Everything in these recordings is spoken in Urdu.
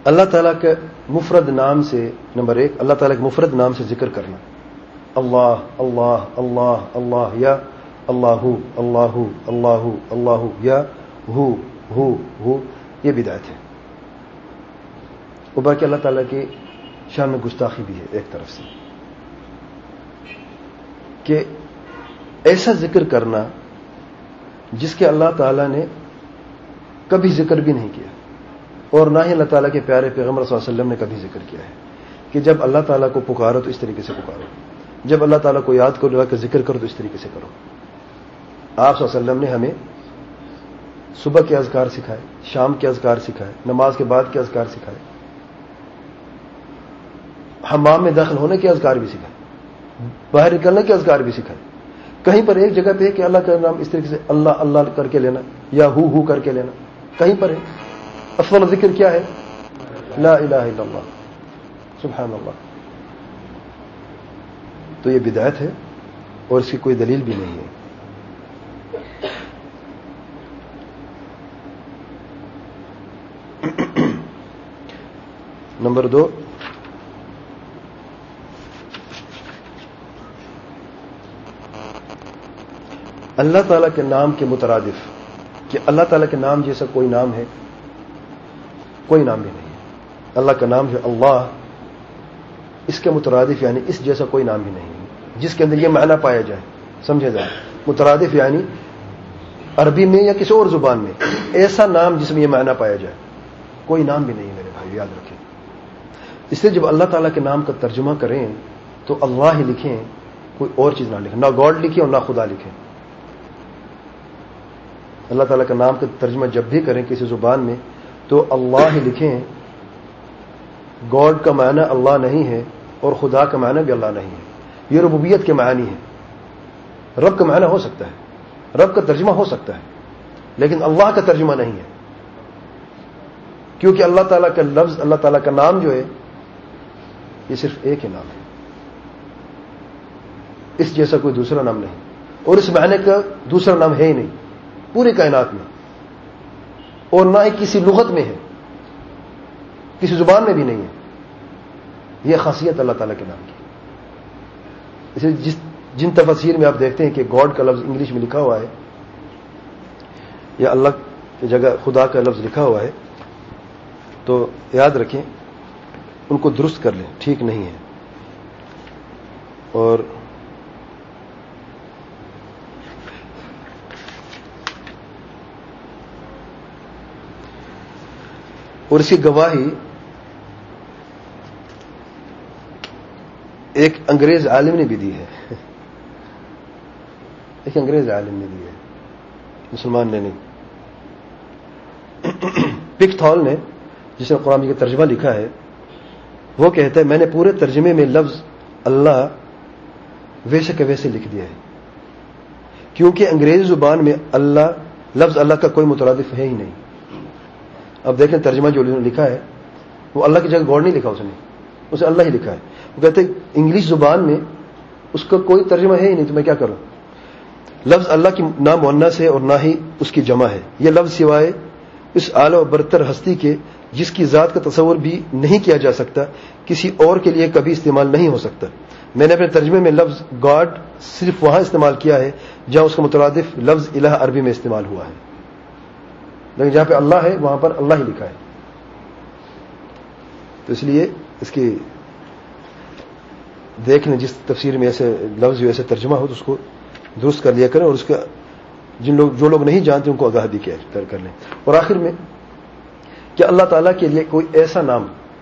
اللہ تعالیٰ کے مفرد نام سے، نمبر ایک، اللہ تعالیٰ کے مفرد نام سے ذکر کرنا، اللہ اللہ اللہ اللہ، یا اللہ اللہ اللہ اللہ، یا ہو، یہ بدعت ہے. اور باقی اللہ تعالیٰ کی شان میں گستاخی بھی ہے ایک طرف سے، کہ ایسا ذکر کرنا جس کے اللہ تعالیٰ نے کبھی ذکر بھی نہیں کیا، اور نہ ہی اللہ تعالیٰ کے پیارے پیغمبر صلی اللہ علیہ وسلم نے کبھی ذکر کیا ہے کہ جب اللہ تعالیٰ کو پکارو تو اس طریقے سے پکارو، جب اللہ تعالیٰ کو یاد کرو کہ ذکر کرو تو اس طریقے سے کرو. آپ صلی اللہ علیہ وسلم نے ہمیں صبح کے اذکار سکھائے، شام کے اذکار سکھائے، نماز کے بعد کے اذکار سکھائے، حمام میں داخل ہونے کے اذکار بھی سکھائے، باہر نکلنے کے اذکار بھی سکھائے. کہیں پر ایک جگہ پہ ہے کہ اللہ کا نام اس طریقے سے اللہ اللہ کر کے لینا یا ہو کر کے لینا، کہیں پر ہے. افضل ذکر کیا ہے؟ لا الہ الا اللہ، سبحان اللہ. تو یہ بدعت ہے اور اس کی کوئی دلیل بھی نہیں ہے. نمبر 2، اللہ تعالیٰ کے نام کے مترادف، کہ اللہ تعالیٰ کے نام جیسا کوئی نام ہے، کوئی نام بھی نہیں ہے. اللہ کا نام ہے اللہ، اس کے مترادف یعنی اس جیسا کوئی نام بھی نہیں ہے جس کے اندر یہ معنی پایا جائے، سمجھے جائے. مترادف یعنی عربی میں یا کسی اور زبان میں ایسا نام جس میں یہ معنی پایا جائے، کوئی نام بھی نہیں ہے میرے بھائی، یاد رکھیں. اس لیے جب اللہ تعالیٰ کے نام کا ترجمہ کریں تو اللہ ہی لکھیں، کوئی اور چیز نہ لکھیں، نہ گاڈ لکھیں اور نہ خدا لکھیں. اللہ تعالیٰ کا نام کا ترجمہ جب بھی کریں کسی زبان میں تو اللہ ہی لکھیں. گاڈ کا معنی اللہ نہیں ہے اور خدا کا معنی بھی اللہ نہیں ہے. یہ ربوبیت کے معنی ہے. رب کا معنی ہو سکتا ہے، رب کا ترجمہ ہو سکتا ہے، لیکن اللہ کا ترجمہ نہیں ہے، کیونکہ اللہ تعالیٰ کا لفظ، اللہ تعالیٰ کا نام جو ہے یہ صرف ایک ہی نام ہے، اس جیسا کوئی دوسرا نام نہیں، اور اس معنی کا دوسرا نام ہے ہی نہیں پوری کائنات میں، اور نہ ہی کسی لغت میں ہے، کسی زبان میں بھی نہیں ہے. یہ خاصیت اللہ تعالیٰ کے نام کی. اسے جن تفاسیر میں آپ دیکھتے ہیں کہ گاڈ کا لفظ انگلش میں لکھا ہوا ہے یا اللہ کی جگہ خدا کا لفظ لکھا ہوا ہے، تو یاد رکھیں ان کو درست کر لیں، ٹھیک نہیں ہے. اور اس کی گواہی ایک انگریز عالم نے بھی دی ہے، ایک انگریز عالم نے دی ہے، مسلمان نے نہیں. پکتھال نے، جس نے قرآن کا ترجمہ لکھا ہے، وہ کہتا ہے میں نے پورے ترجمے میں لفظ اللہ ویسے کے ویسے لکھ دیا ہے، کیونکہ انگریزی زبان میں اللہ، لفظ اللہ کا کوئی مترادف ہے ہی نہیں. اب دیکھیں ترجمہ جو لکھا ہے وہ اللہ کی جگہ گاڈ نہیں لکھا، اسے اللہ ہی لکھا ہے. وہ کہتے ہیں انگلش زبان میں اس کا کوئی ترجمہ ہے ہی نہیں، تو میں کیا کروں. لفظ اللہ کی نہ مؤنث ہے اور نہ ہی اس کی جمع ہے. یہ لفظ سوائے اس اعلیٰ و برتر ہستی کے جس کی ذات کا تصور بھی نہیں کیا جا سکتا، کسی اور کے لیے کبھی استعمال نہیں ہو سکتا. میں نے اپنے ترجمے میں لفظ گاڈ صرف وہاں استعمال کیا ہے جہاں اس کا مترادف لفظ الہ عربی میں استعمال ہوا ہے، لیکن جہاں پہ اللہ ہے وہاں پر اللہ ہی لکھا ہے. تو اس لیے اس کی دیکھ لیں، جس تفسیر میں ایسے لفظ جو ایسے ترجمہ ہو تو اس کو درست کر لیا کریں، اور اس کا جو لوگ نہیں جانتے ان کو آگاہ بھی کر لیں. اور آخر میں کہ اللہ تعالیٰ کے لیے کوئی ایسا نام،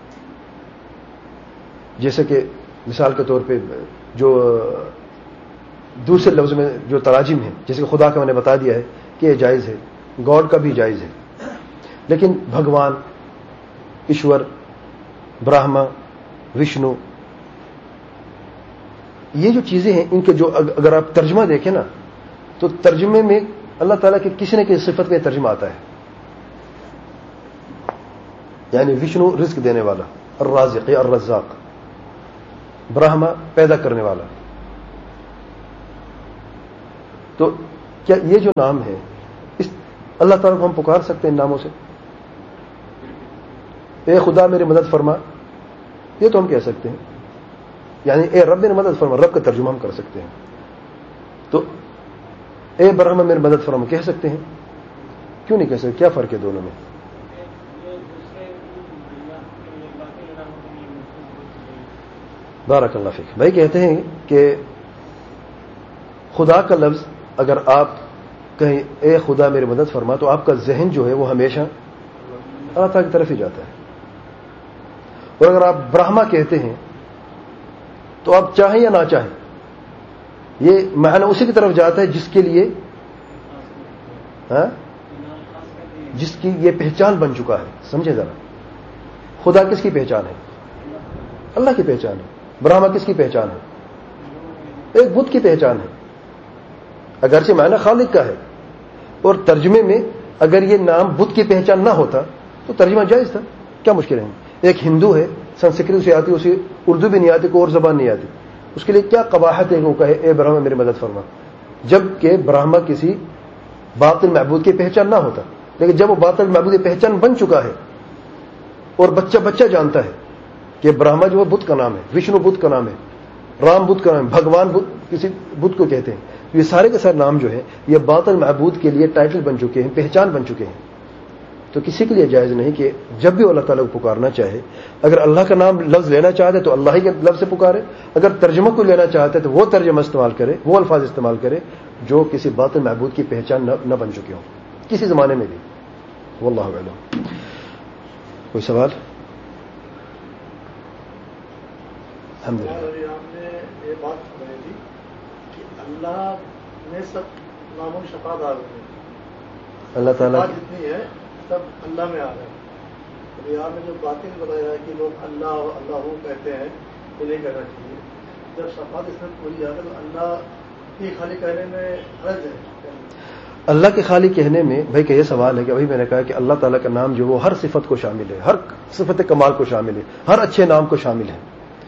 جیسے کہ مثال کے طور پہ جو دوسرے لفظ میں جو تراجم ہیں، جیسے کہ خدا کا میں نے بتا دیا ہے کہ یہ جائز ہے، گاڈ کا بھی جائز ہے، لیکن بھگوان، ایشور، برہما، وشنو، یہ جو چیزیں ہیں ان کے جو اگر آپ ترجمہ دیکھیں نا تو ترجمے میں اللہ تعالیٰ کے کسی نہ کسی صفت کا ترجمہ آتا ہے. یعنی وشنو رزق دینے والا، الرازق یا الرزاق، برہما پیدا کرنے والا. تو کیا یہ جو نام ہے اس اللہ تعالیٰ کو ہم پکار سکتے ہیں ان ناموں سے؟ اے خدا میری مدد فرما، یہ تو ہم کہہ سکتے ہیں، یعنی اے رب میری مدد فرما، رب کا ترجمہ ہم کر سکتے ہیں. تو اے برہم میری مدد فرما کہہ سکتے ہیں، کیوں نہیں کہہ سکتے؟ کیا فرق ہے دونوں میں؟ بارک اللہ فیک. بھائی کہتے ہیں کہ خدا کا لفظ اگر آپ کہیں اے خدا میری مدد فرما تو آپ کا ذہن جو ہے وہ ہمیشہ اللہ تعالیٰ کی طرف ہی جاتا ہے. اور اگر آپ برہما کہتے ہیں تو آپ چاہیں یا نہ چاہیں یہ معنی اسی کی طرف جاتا ہے جس کے لیے جس کی یہ پہچان بن چکا ہے. سمجھے ذرا، خدا کس کی پہچان ہے؟ اللہ کی پہچان ہے. برہما کس کی پہچان ہے؟ ایک بت کی پہچان ہے، اگرچہ معنی خالق کا ہے. اور ترجمے میں اگر یہ نام بت کی پہچان نہ ہوتا تو ترجمہ جائز تھا، کیا مشکل ہے؟ ایک ہندو ہے، سنسکرت سے آتی، اسے اردو بھی نہیں آتی، کوئی اور زبان نہیں آتی، اس کے لیے کیا قباحت ہے کہ وہ کہے اے برہما میری مدد فرما، جبکہ برہما کسی باطل معبود کی پہچان نہ ہوتا. لیکن جب وہ باطل معبود کی پہچان بن چکا ہے اور بچہ بچہ جانتا ہے کہ برہما جو ہے بت کا نام ہے، وشنو بت کا نام ہے، رام بت کا نام ہے، بھگوان بت کسی بت کو کہتے ہیں، یہ سارے کے سارے نام جو ہے یہ باطل معبود کے لیے ٹائٹل بن چکے ہیں، پہچان بن چکے ہیں. تو کسی کے لیے جائز نہیں کہ جب بھی اللہ تعالیٰ کو پکارنا چاہے، اگر اللہ کا نام لفظ لینا چاہتے تو اللہ ہی کے لفظ سے پکارے، اگر ترجمہ کو لینا چاہتے تو وہ ترجمہ استعمال کرے، وہ الفاظ استعمال کرے جو کسی باطل معبود کی پہچان نہ بن چکے ہوں کسی زمانے میں بھی. واللہ اعلم. کوئی سوال؟ الحمدللہ. ہم نے یہ بات سنی تھی کہ اللہ نے سب ناموں کی شفاعت آ رہی ہے، اللہ تعالیٰ جتنی ہے سب اللہ میں آ رہے ہیں. یہاں میں جو باتیں بتایا ہے کہ لوگ اللہ اللہ کہتے ہیں یہ نہیں کہنا چاہیے. جب شفاعت اس میں پوری آتا ہے تو اللہ کی خالی کہنے میں حرج ہے. اللہ کے خالی کہنے میں بھائی کہ یہ سوال ہے کہ ابھی میں نے کہا کہ اللہ تعالیٰ کا نام جو وہ ہر صفت کو شامل ہے، ہر صفت کمال کو شامل ہے، ہر اچھے نام کو شامل ہے.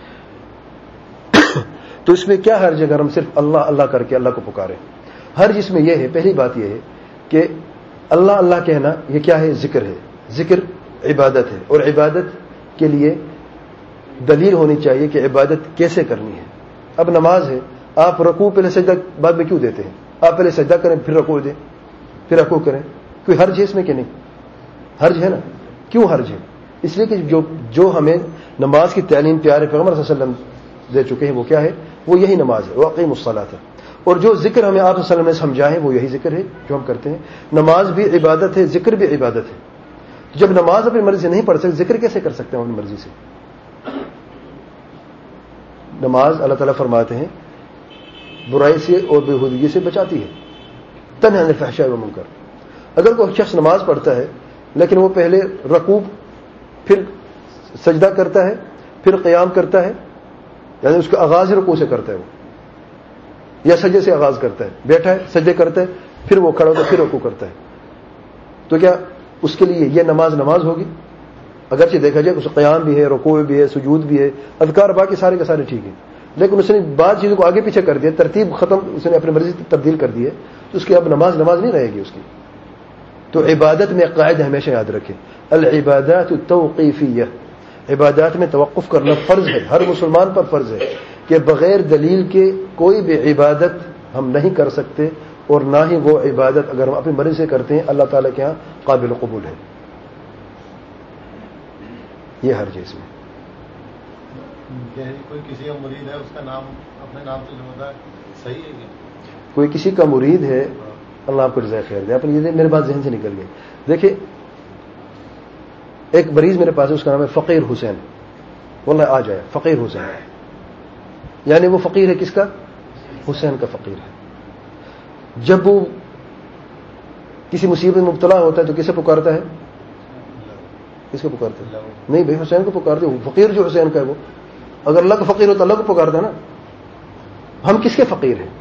تو اس میں کیا حرج ہے اگر ہم صرف اللہ اللہ کر کے اللہ کو پکاریں؟ حرج اس میں یہ ہے، پہلی بات یہ ہے کہ اللہ اللہ کہنا یہ کیا ہے؟ ذکر ہے. ذکر عبادت ہے، اور عبادت کے لیے دلیل ہونی چاہیے کہ عبادت کیسے کرنی ہے. اب نماز ہے، آپ رکوع پہلے سجدہ بعد میں کیوں دیتے ہیں؟ آپ پہلے سجدہ کریں پھر رکوع دیں، پھر رکوع کریں. کوئی حرج ہے اس میں کہ نہیں؟ حرج ہے نا. کیوں حرج ہے؟ اس لیے کہ جو ہمیں نماز کی تعلیم پیارے پیغمبر صلی اللہ علیہ وسلم دے چکے ہیں وہ کیا ہے؟ وہ یہی نماز ہے، واقعی الصلاۃ ہے. اور جو ذکر ہمیں آپ صلی اللہ علیہ وسلم نے سمجھا ہے وہ یہی ذکر ہے جو ہم کرتے ہیں. نماز بھی عبادت ہے، ذکر بھی عبادت ہے. جب نماز اپنی مرضی سے نہیں پڑھ سکتے، ذکر کیسے کر سکتے ہیں اپنی مرضی سے؟ نماز اللہ تعالیٰ فرماتے ہیں برائی سے اور بےہودگی سے بچاتی ہے، تنہی عن الفحشاء والمنکر. اگر کوئی شخص نماز پڑھتا ہے لیکن وہ پہلے رکوع پھر سجدہ کرتا ہے پھر قیام کرتا ہے، یعنی اس کا آغاز رکوع سے کرتا ہے، وہ یا سجدے سے آغاز کرتا ہے، بیٹھا ہے سجدے کرتا ہے پھر وہ کھڑا ہوتا ہے پھر رکوع کرتا ہے، تو کیا اس کے لیے یہ نماز ہوگی؟ اگرچہ دیکھا جائے اس قیام بھی ہے، رکوع بھی ہے، سجود بھی ہے، اذکار باقی سارے کے سارے ٹھیک ہیں، لیکن اس نے بعض چیزوں کو آگے پیچھے کر دیا، ترتیب ختم، اس نے اپنی مرضی سے تبدیل کر دی ہے، تو اس کی اب نماز نہیں رہے گی اس کی. تو عبادت میں قاعدہ ہمیشہ یاد رکھیں، العبادات التوقیفیہ، عبادات میں توقف کرنا فرض ہے، ہر مسلمان پر فرض ہے کہ بغیر دلیل کے کوئی بھی عبادت ہم نہیں کر سکتے، اور نہ ہی وہ عبادت اگر ہم اپنی مرضی سے کرتے ہیں اللہ تعالیٰ کے ہاں قابل قبول ہے. یہ ہر چیز میں کوئی کسی کا مرید ہے اس کا نام اپنے نام سے ہوتا ہے صحیح ہے کیا؟ کوئی کسی کا مرید ہے، اللہ آپ کو جزائے خیر دے. اپنے یہ میرے بات ذہن سے نکل گئی. دیکھیں ایک مریض میرے پاس ہے، اس کا نام ہے فقیر حسین. واللہ آ جائے فقیر حسین، یعنی وہ فقیر ہے کس کا؟ حسین کا فقیر ہے. جب وہ کسی مصیبت میں مبتلا ہوتا ہے تو کسے پکارتا ہے؟ کس کو پکارتے ہیں؟ نہیں بھائی حسین کو پکارتے. فقیر جو حسین کا ہے وہ اگر اللہ کا فقیر ہوتا اللہ کو پکارتا نا. ہم کس کے فقیر ہیں؟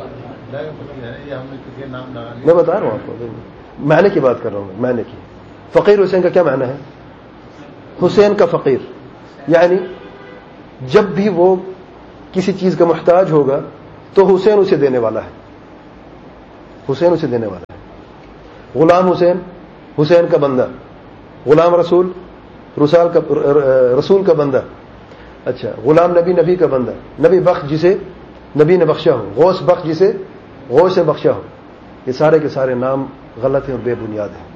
میں بتا رہا ہوں آپ کو، معنی کی بات کر رہا ہوں، معنی کی. فقیر حسین کا کیا معنی ہے؟ حسین کا فقیر، یعنی جب بھی وہ کسی چیز کا محتاج ہوگا تو حسین اسے دینے والا ہے، حسین اسے دینے والا ہے. غلام حسین، حسین کا بندہ. غلام رسول، رسول کا بندہ. اچھا غلام نبی، نبی کا بندہ. نبی بخش جسے نبی نے بخشا ہو. غوث بخش جسے غوث سے بخشا ہو. یہ سارے کے سارے نام غلط ہیں اور بے بنیاد ہیں.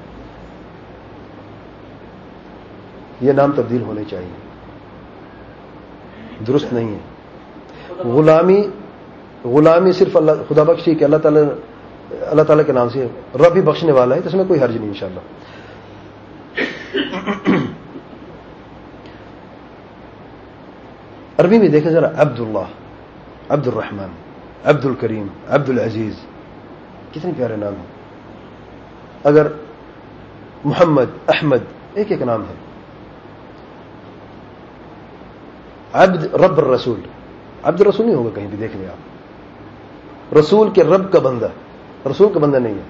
یہ نام تبدیل ہونے چاہیے، درست نہیں ہے. غلامی صرف اللہ خدا بخشی کہ اللہ تعالیٰ کے نام سے رب ہی بخشنے والا ہے، تو اس میں کوئی حرج نہیں انشاءاللہ. عربی میں دیکھیں ذرا، عبداللہ، عبد الرحمن، عبد الکریم، عبد العزیز، کتنے پیارے نام ہیں. اگر محمد، احمد، ایک ایک نام ہے. عبد رب الرسول، عبد الرسول نہیں ہوگا کہیں بھی، دیکھ لیں آپ. رسول کے رب کا بندہ، رسول کا بندہ نہیں ہے.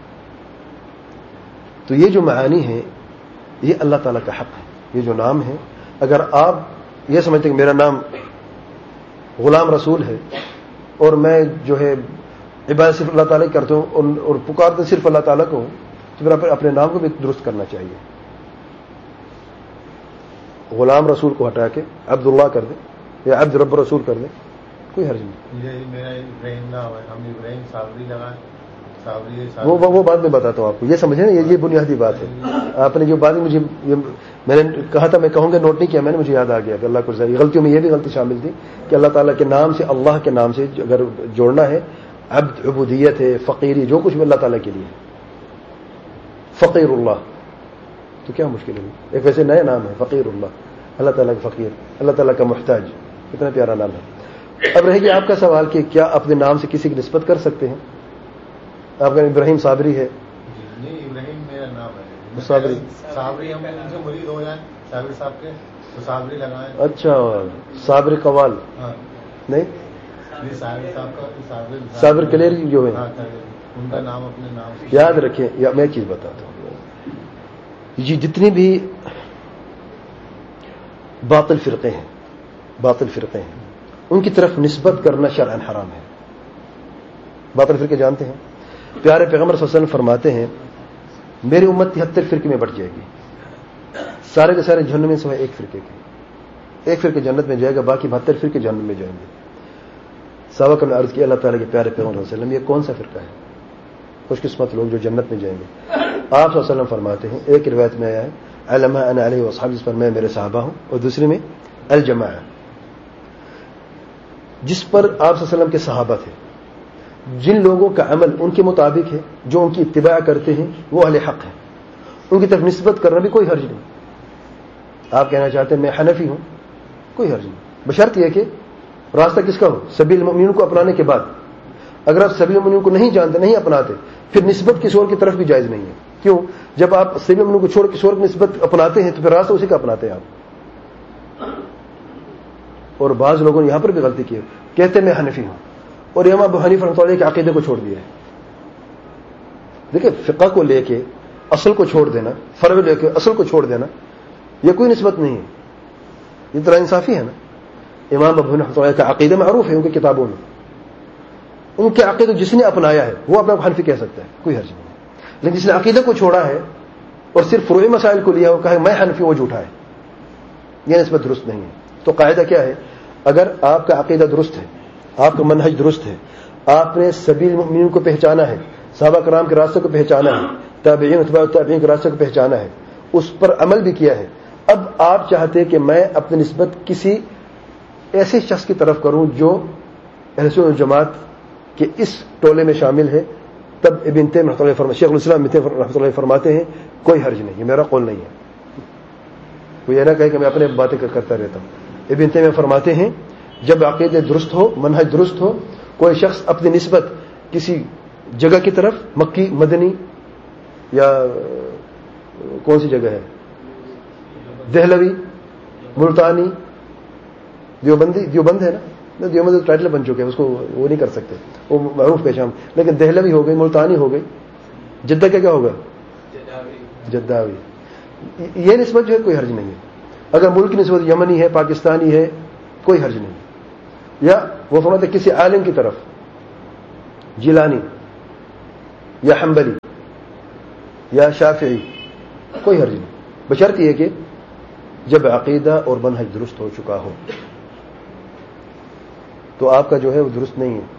تو یہ جو معانی ہیں یہ اللہ تعالیٰ کا حق ہے. یہ جو نام ہے، اگر آپ یہ سمجھتے ہیں کہ میرا نام غلام رسول ہے اور میں جو ہے عبادت صرف اللہ تعالیٰ کی کرتا ہوں اور پکارتے صرف اللہ تعالیٰ کو ہوں، تو پھر اپنے نام کو بھی درست کرنا چاہیے. غلام رسول کو ہٹا کے عبداللہ کر دیں یا عبد رب رسول کر دیں، کوئی حرج نہیں. میرا ابراہیم نہ ہوا، ہم ابراہیم صابری لگائیں. وہ بات میں بتاتا ہوں آپ کو. یہ سمجھیں نا، یہ بنیادی بات ہے. آپ نے جو بات مجھے میں نے کہا تھا، میں کہوں گا نوٹ نہیں کیا میں نے، مجھے یاد آ گیا کہ اللہ کو غلطیوں میں یہ بھی غلطی شامل تھی کہ اللہ تعالیٰ کے نام سے، اللہ کے نام سے اگر جوڑنا ہے، عبد عبودیت ہے، فقیری، جو کچھ بھی اللہ تعالیٰ کے لیے. فقیر اللہ تو کیا مشکل ہے؟ ایک ویسے نیا نام ہے فقیر اللہ، اللہ تعالیٰ کا فقیر، اللہ تعالیٰ کا محتاج. اتنا پیارا نام ہے. اب رہے گی آپ کا سوال کہ کیا اپنے نام سے کسی کی نسبت کر سکتے ہیں؟ آپ کا ابراہیم صابری ہے. نہیں، ابراہیم میرا نام ہے. صابری ہم ان سے مرید ہو جائیں صابری صاحب کے تو صابری لگائیں. اچھا، صابر قوال نہیں، صابری صاحب کا صابر کلیر جو ہے ان کا نام اپنے نام سے یاد رکھیں. یا میں ایک چیز بتاتا ہوں، یہ جتنی بھی باطل فرقے ہیں ان کی طرف نسبت کرنا شرعاً حرام ہے. باطل فرقے جانتے ہیں؟ پیارے پیغمبر صلی اللہ علیہ وسلم فرماتے ہیں میری امت 73 فرقے میں بٹ جائے گی، سارے کے سارے جہنم میں سوائے ایک فرقے کے. ایک فرقے جنت میں جائے گا، باقی 72 فرقے جہنم میں جائیں گے. صحابہ نے عرض کیا اللہ تعالیٰ کے پیارے پیغمبر صلی اللہ علیہ وسلم یہ کون سا فرقہ ہے؟ خوش قسمت لوگ جو جنت میں جائیں گے. آپ صلی اللہ علیہ وسلم فرماتے ہیں، ایک روایت میں آیا ہے علمہ انا علیہ واصحابی، جس پر میں میرے صحابہ ہوں، اور دوسری میں الجماعہ، جس پر آپ صلی اللہ علیہ وسلم کے صحابہ تھے. جن لوگوں کا عمل ان کے مطابق ہے، جو ان کی اتباع کرتے ہیں، وہ اہل حق ہیں. ان کی طرف نسبت کرنا بھی کوئی حرج نہیں. آپ کہنا چاہتے ہیں میں حنفی ہوں، کوئی حرج نہیں، بشرط یہ کہ راستہ کس کا ہو؟ سبیل المؤمنین کو اپنانے کے بعد. اگر آپ سبیل المؤمنین کو نہیں جانتے، نہیں اپناتے، پھر نسبت کسی اور کی طرف بھی جائز نہیں ہے. کیوں؟ جب آپ سبیل المؤمنین کو چھوڑ کسی اور کی نسبت اپناتے ہیں تو پھر راستہ اسی کا اپناتے ہیں آپ. اور بعض لوگوں نے یہاں پر بھی غلطی کی ہے، کہتے ہیں میں حنفی ہوں اور امام ابو حنیفہ رحمۃ اللہ علیہ کے عقیدے کو چھوڑ دیا ہے. دیکھیں، فقہ کو لے کے اصل کو چھوڑ دینا، فرع لے کے اصل کو چھوڑ دینا، یہ کوئی نسبت نہیں ہے. یہ طرح انصافی ہے نا. امام ابو حنیفہ رحمۃ اللہ علیہ کا عقیدہ معروف ہے ان کی کتابوں میں. ان کے عقیدہ جس نے اپنایا ہے وہ اپنا حنفی کہہ سکتا ہے، کوئی حرج نہیں. لیکن جس نے عقیدہ کو چھوڑا ہے اور صرف فروعی مسائل کو لیا، وہ کہا میں حنفی، وہ جھوٹا ہے. یہ نسبت درست نہیں ہے. تو قاعدہ کیا ہے؟ اگر آپ کا عقیدہ درست ہے، آپ کا منہج درست ہے، آپ نے سبیل المؤمنین کو پہچانا ہے، صحابہ کرام کے راستے کو پہچانا ہے، تابعین اتباع التابعین کے راستے کو پہچانا ہے، اس پر عمل بھی کیا ہے، اب آپ چاہتے کہ میں اپنی نسبت کسی ایسے شخص کی طرف کروں جو اہل سنت والجماعت کے اس ٹولے میں شامل ہے، تب ابن تیمیہ رحمۃ اللہ فرماتے، شیخ الاسلام ابن تیمیہ رحمۃ اللہ فرماتے ہیں کوئی حرج نہیں. یہ میرا قول نہیں ہے. وہ یہ نہ کہے کہ میں اپنے باتیں کرتا رہتا ہوں. ابن تیمیہ فرماتے ہیں جب عقیدے درست ہو، منہج درست ہو، کوئی شخص اپنی نسبت کسی جگہ کی طرف، مکی، مدنی، یا کون سی جگہ ہے، دہلوی، ملتانی، دیوبند ہے نا، دیوبند ٹائٹل بن چکے ہیں، اس کو وہ نہیں کر سکتے، وہ معروف پیشام. لیکن دہلوی ہو گئی، ملتانی ہو گئی، جدہ کیا ہوگا؟ جداوی. یہ نسبت جو ہے کوئی حرج نہیں ہے. اگر ملک کی نسبت یمنی ہے، پاکستانی ہے، کوئی حرج نہیں. یا وہ فرماتے کسی عالم کی طرف، جیلانی یا حنبلی یا شافعی، کوئی حرج نہیں، بشرط یہ کہ جب عقیدہ اور منہج درست ہو چکا ہو تو آپ کا جو ہے وہ درست نہیں ہے.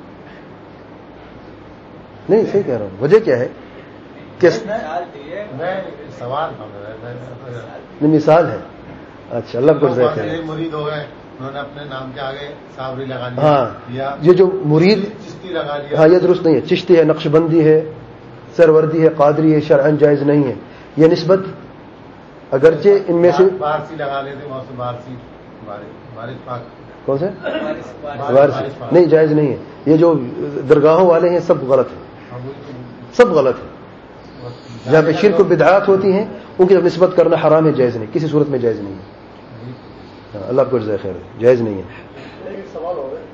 نہیں صحیح کہہ رہا ہوں. وجہ کیا ہے کہ سوال مثال ہے. اچھا اللہ کو مرید ہو گئے, انہوں نے اپنے نام کے آگے صابری لگا لیا. ہاں یہ جو مرید چشتی لگا لیا, ہاں یہ درست نہیں ہے. چشتی ہے, نقش بندی ہے, سروردی ہے, قادری ہے, شرعاً جائز نہیں ہے. یہ نسبت اگرچہ ان میں سے بارسی لگا لیتے وہاں سے, بارش پاک کون سے وارثی نہیں, جائز نہیں ہے. یہ جو درگاہوں والے ہیں سب غلط ہیں, سب غلط ہے. جہاں پہ شرک و بدعات ہوتی ہیں ان کی نسبت کرنا حرام ہے, جائز نہیں, کسی صورت میں جائز نہیں ہے. اللہ کو جزائے خیر, جائز نہیں ہے. ایک سوال ہو رہا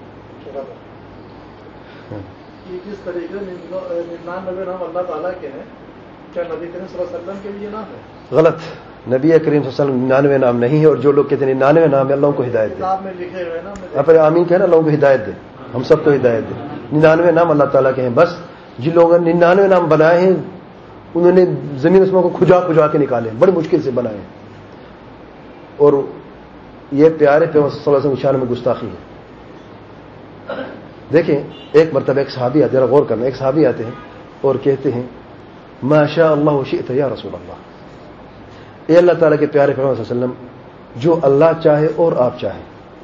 ہے کہ جس طریقے 99 نام اللہ تعالیٰ کے ہیں, کیا نبی کریم صلی اللہ علیہ وسلم کے بھی یہ نام ہے؟ غلط. نبی کریم صلی اللہ علیہ وسلم 99 نام نہیں ہے, اور جو لوگ کہتے ہیں 99 نام ہے, اللہ کو ہدایت دے. کتاب میں لکھے ہوئے نا, اپنے آمین کہنا, اللہ کو ہدایت دے, ہم سب کو ہدایت دے. 99 نام اللہ تعالیٰ کے ہیں. بس جن لوگوں نے 99 نام بنائے ہیں انہوں نے زمین اسموں کو کھجا کے نکالے, بڑی مشکل سے بنائے, اور یہ پیارے پیغمبر صلی اللہ علیہ وسلم کی شان میں گستاخی ہے. دیکھیں ایک مرتبہ ایک صحابی آتے, ذرا غور کرنا, ایک صحابی آتے ہیں اور کہتے ہیں ما شاء اللہ وشئت یا رسول اللہ, اے اللہ تعالیٰ کے پیارے پیغمبر صلی اللہ علیہ وسلم جو اللہ چاہے اور آپ چاہیں.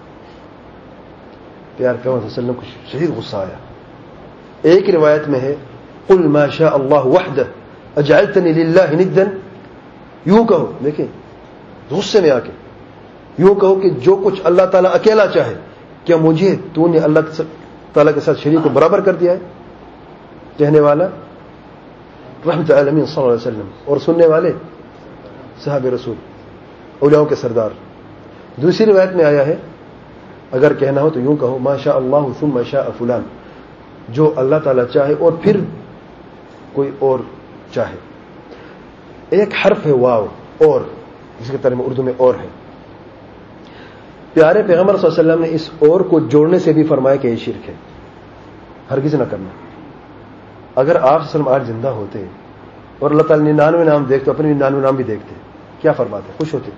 پیارے پیغمبر صلی اللہ علیہ وسلم کو شدید غصہ آیا. ایک روایت میں ہے قل ما شاء اللہ وحدہ اجعلتنی للہ ندا, یوں کہو, دیکھیں غصے میں آ کے یوں کہو کہ جو کچھ اللہ تعالیٰ اکیلا چاہے, کیا مجھے تو نے اللہ تعالیٰ کے ساتھ شریک کو برابر کر دیا ہے. کہنے والا رحمت العالمین صلی اللہ علیہ وسلم, اور سننے والے صحابہ رسول, اولیاءوں کے سردار. دوسری روایت میں آیا ہے اگر کہنا ہو تو یوں کہو ما شاء اللہ ثم شاء فلان, جو اللہ تعالیٰ چاہے اور پھر کوئی اور چاہے. ایک حرف ہے واو, اور جس کے ترجمہ اردو میں اور ہے. پیارے پیغمبر صلی اللہ علیہ وسلم نے اس اور کو جوڑنے سے بھی فرمایا کہ یہ شرک ہے, ہرگز نہ کرنا. اگر آپ صلی اللہ علیہ وسلم آج زندہ ہوتے اور اللہ تعالیٰ 99 نام دیکھتے, اپنے 99 نام بھی دیکھتے, کیا فرماتے, خوش ہوتے.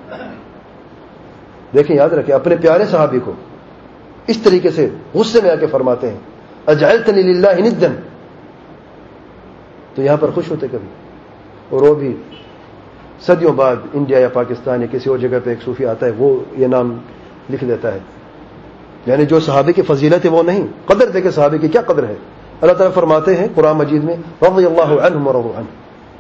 دیکھیں یاد رکھیں, اپنے پیارے صحابی کو اس طریقے سے غصے میں آ کے فرماتے ہیں اجعلتنی للہ ندا, تو یہاں پر خوش ہوتے کبھی. اور وہ بھی صدیوں بعد انڈیا یا پاکستان یا کسی اور جگہ پہ ایک صوفی آتا ہے, وہ یہ نام لکھ دیتا ہے. یعنی جو صحابی کی فضیلت ہے وہ نہیں, قدر دیکھے صحابی کی کیا قدر ہے. اللہ تعالیٰ فرماتے ہیں قرآن مجید میں رضی اللہ عنہم ورضوا عنہ,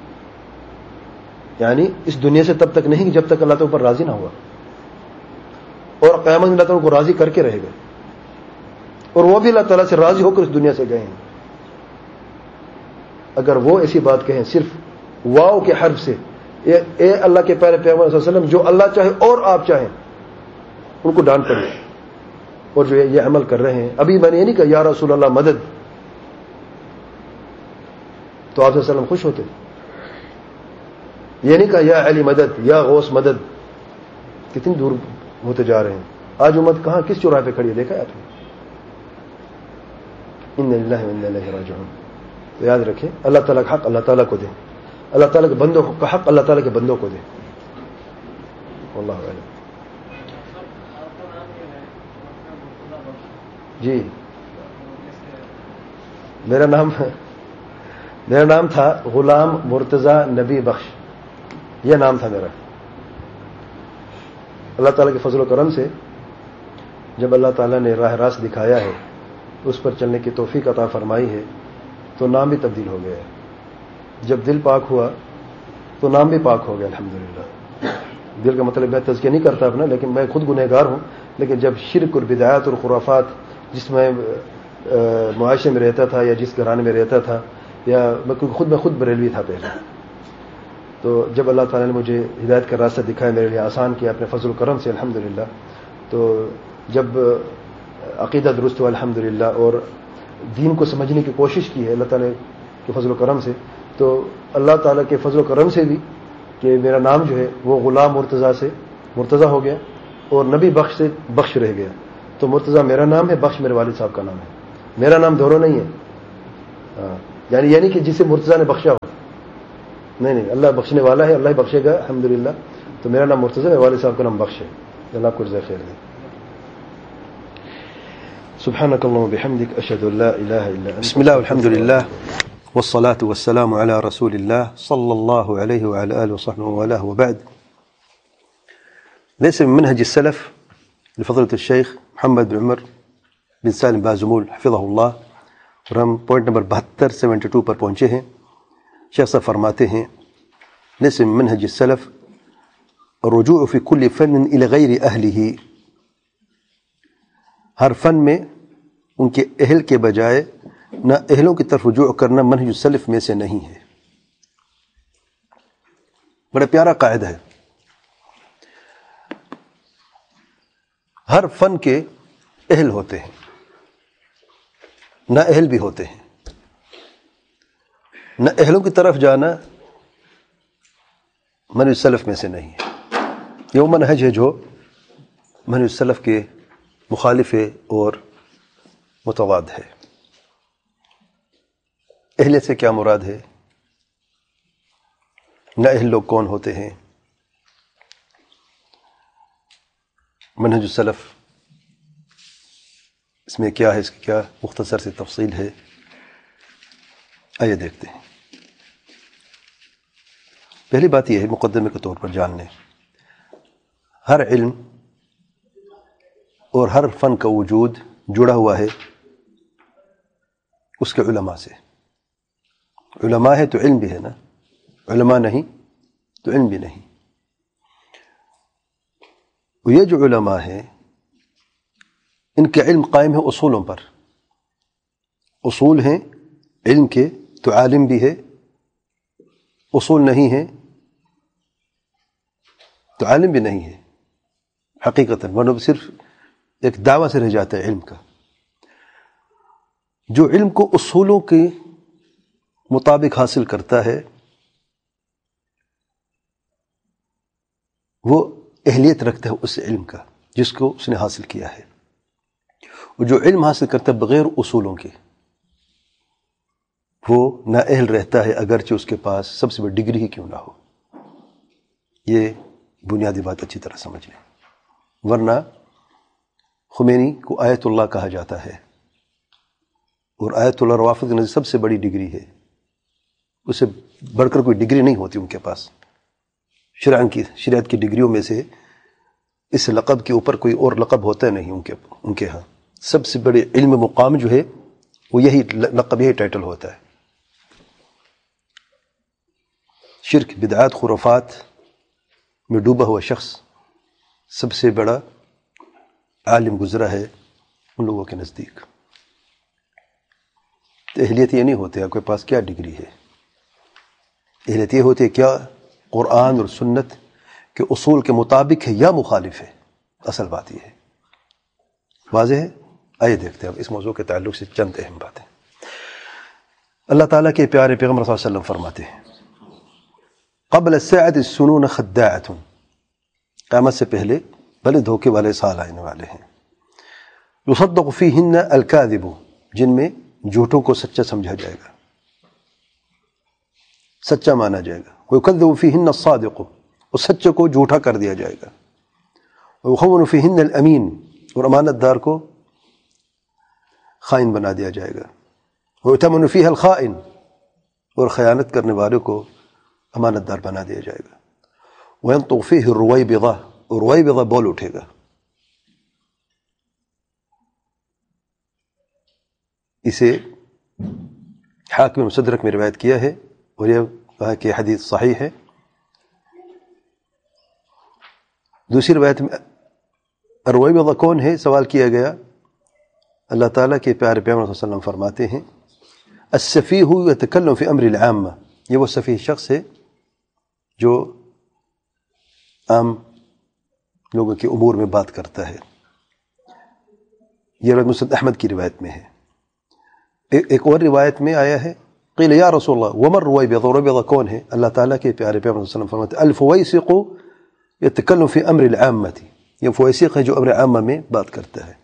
یعنی اس دنیا سے تب تک نہیں کہ جب تک اللہ تعالیٰ پر راضی نہ ہوا, اور قیامت میں اللہ تعالیٰ کو راضی کر کے رہے گا, اور وہ بھی اللہ تعالیٰ سے راضی ہو کر اس دنیا سے گئے ہیں. اگر وہ ایسی بات کہیں صرف واو کے حرف سے, اے اللہ کے پیارے پیغمبر صلی اللہ علیہ وسلم جو اللہ چاہے اور آپ چاہیں, ان کو ڈانٹ پڑے. اور جو یہ عمل کر رہے ہیں, ابھی میں نے یہ نہیں کہا یا رسول اللہ مدد, تو آپ صلی اللہ علیہ وسلم خوش ہوتے. یہ نہیں کہا یا علی مدد, یا غوث مدد. کتنی دور ہوتے جا رہے ہیں. آج امت کہاں کس چوراہے پہ کھڑی ہے, دیکھا ہے آپ نے. انا للہ و انا الیہ راجعون. تو یاد رکھیں اللہ تعالیٰ کا حق اللہ تعالیٰ کو دیں, اللہ تعالیٰ کے بندوں کا حق اللہ تعالیٰ کے بندوں کو دیں. واللہ اعلم. جی میرا نام تھا غلام مرتضی نبی بخش, یہ نام تھا میرا. اللہ تعالیٰ کے فضل و کرم سے جب اللہ تعالیٰ نے راہ راست دکھایا ہے, اس پر چلنے کی توفیق عطا فرمائی ہے, تو نام بھی تبدیل ہو گیا ہے. جب دل پاک ہوا تو نام بھی پاک ہو گیا الحمدللہ. دل کا مطلب میں تزکیہ نہیں کرتا اپنا, لیکن میں خود گنہگار ہوں. لیکن جب شرک اور بدعات اور خرافات جس میں معاشرے میں رہتا تھا یا جس گھرانے میں رہتا تھا, یا میں خود بریلوی تھا پہلے, تو جب اللہ تعالیٰ نے مجھے ہدایت کا راستہ دکھایا, میرے لیے آسان کیا اپنے فضل و کرم سے الحمدللہ, تو جب عقیدہ درست ہوا الحمدللہ, اور دین کو سمجھنے کی کوشش کی ہے اللہ تعالیٰ کے فضل و کرم سے, تو اللہ تعالیٰ کے فضل و کرم سے بھی کہ میرا نام جو ہے وہ غلام مرتضی سے مرتضی ہو گیا, اور نبی بخش سے بخش رہ گیا. تو مرتضی میرا نام ہے, بخش میرے والد صاحب کا نام ہے. میرا نام دونوں نہیں ہے, یعنی یہ نہیں کہ جسے مرتضی نے بخشا ہو, نہیں, اللہ بخشنے والا ہے, اللہ ہی بخشے گا الحمدللہ. تو میرا نام مرتضی ہے, والد صاحب کا نام بخش ہے. اللہ آپ کو جزائے خیر دے. سبحانك اللهم وبحمدك أشهد أن لا إله إلا أنت. بسم الله والحمد لله والصلاة والسلام على رسول الله صلى الله عليه وعلى آله وصحبه وله وبعد. ليس من منهج السلف لفضيلة الشيخ محمد بن عمر بن سالم بازمول حفظه الله, اور ہم پوائنٹ نمبر 72 پر پہنچے ہیں. شیخ صاحب فرماتے ہیں ليس من منهج السلف الرجوع في كل فن إلى غير أهله. ہر فن میں ان کے اہل کے بجائے نہ اہلوں کی طرف رجوع کرنا منہج السلف میں سے نہیں ہے. بڑا پیارا قاعدہ ہے. ہر فن کے اہل ہوتے ہیں, نہ اہل بھی ہوتے ہیں. نہ اہلوں کی طرف جانا منہج السلف میں سے نہیں ہے. یہ وہ منہج ہے جو منہج السلف کے مخالف ہے اور متضاد ہے. اہل سے کیا مراد ہے؟ نہ اہل لوگ کون ہوتے ہیں؟ منہج السلف اس میں کیا ہے, اس کی کیا مختصر سی تفصیل ہے, آئیے دیکھتے ہیں. پہلی بات یہ ہے مقدمے کے طور پر جان لیں, ہر علم اور ہر فن کا وجود جڑا ہوا ہے اس کے علماء سے. علماء ہے تو علم بھی ہے نا, علماء نہیں تو علم بھی نہیں. یہ جو علماء ہیں ان کے علم قائم ہے اصولوں پر. اصول ہیں علم کے تو عالم بھی ہے, اصول نہیں ہے تو عالم بھی نہیں ہے حقیقتاً, ورنہ صرف ایک دعویٰ سے رہ جاتا ہے علم کا. جو علم کو اصولوں کے مطابق حاصل کرتا ہے وہ اہلیت رکھتا ہے اس علم کا جس کو اس نے حاصل کیا ہے. اور جو علم حاصل کرتا ہے بغیر اصولوں کے وہ نااہل رہتا ہے, اگرچہ اس کے پاس سب سے بڑی ڈگری ہی کیوں نہ ہو. یہ بنیادی بات اچھی طرح سمجھ لیں, ورنہ خمینی کو آیت اللہ کہا جاتا ہے, اور آیت اللہ روافض کی نزدیک سب سے بڑی ڈگری ہے. اس سے بڑھ کر کوئی ڈگری نہیں ہوتی ان کے پاس. شریعت کی ڈگریوں میں سے اس لقب کے اوپر کوئی اور لقب ہوتا نہیں ان کے ہاں. سب سے بڑے علم مقام جو ہے وہ یہی لقب, یہی ٹائٹل ہوتا ہے. شرک بدعات خرافات میں ڈوبا ہوا شخص سب سے بڑا عالم گزرا ہے ان لوگوں کے نزدیک. تو اہلیت یہ نہیں ہوتی آپ کے پاس کیا ڈگری ہے, اہلیت یہ ہوتی ہے کیا قرآن اور سنت کے اصول کے مطابق ہے یا مخالف ہے. اصل بات یہ ہے. واضح ہے؟ آئیے دیکھتے ہیں اب اس موضوع کے تعلق سے چند اہم باتیں. اللہ تعالیٰ کے پیارے پیغمبر صلی اللہ علیہ وسلم فرماتے ہیں قبل الساعة السنون خداعة, قیامت سے پہلے بڑے دھوکے والے سال آنے والے ہیں. يصدق فيهن الكاذب, جن میں جھوٹوں کو سچا سمجھا جائے گا, سچا مانا جائے گا. ويكذب فيهن الصادق, اور سچے کو جھوٹا کر دیا جائے گا. ويخون فيهن الامین, اور امانت دار کو خائن بنا دیا جائے گا. ويؤتمن فيها الخائن, اور خیانت کرنے والے کو امانت دار بنا دیا جائے گا. وينطق فيه الرويبضة, اور رویبضہ بول اٹھے گا. اسے حاکم مصدرک میں روایت کیا ہے اور یہ کہا کہ حدیث صحیح ہے. دوسری روایت میں الرویبضہ کون ہے سوال کیا گیا. اللہ تعالیٰ کے پیارے پیغمبر صلی اللہ علیہ وسلم فرماتے ہیں السفیہ یتکلم فی امر العامہ, یہ وہ سفیہ شخص ہے جو عام لوگوں کے امور میں بات کرتا ہے. یہ روایت مسند احمد کی روایت میں ہے. ایک اور روایت میں آیا ہے قیل یا رسول اللہ وما الرویبضہ, رویبضہ کون ہے؟ اللہ تعالیٰ کے پیارے پیغمبر صلی اللہ علیہ وسلم فرماتے الفویسق یتکلم فی امر العامہ, یہ فویسق ہے جو امر عامہ میں بات کرتا ہے.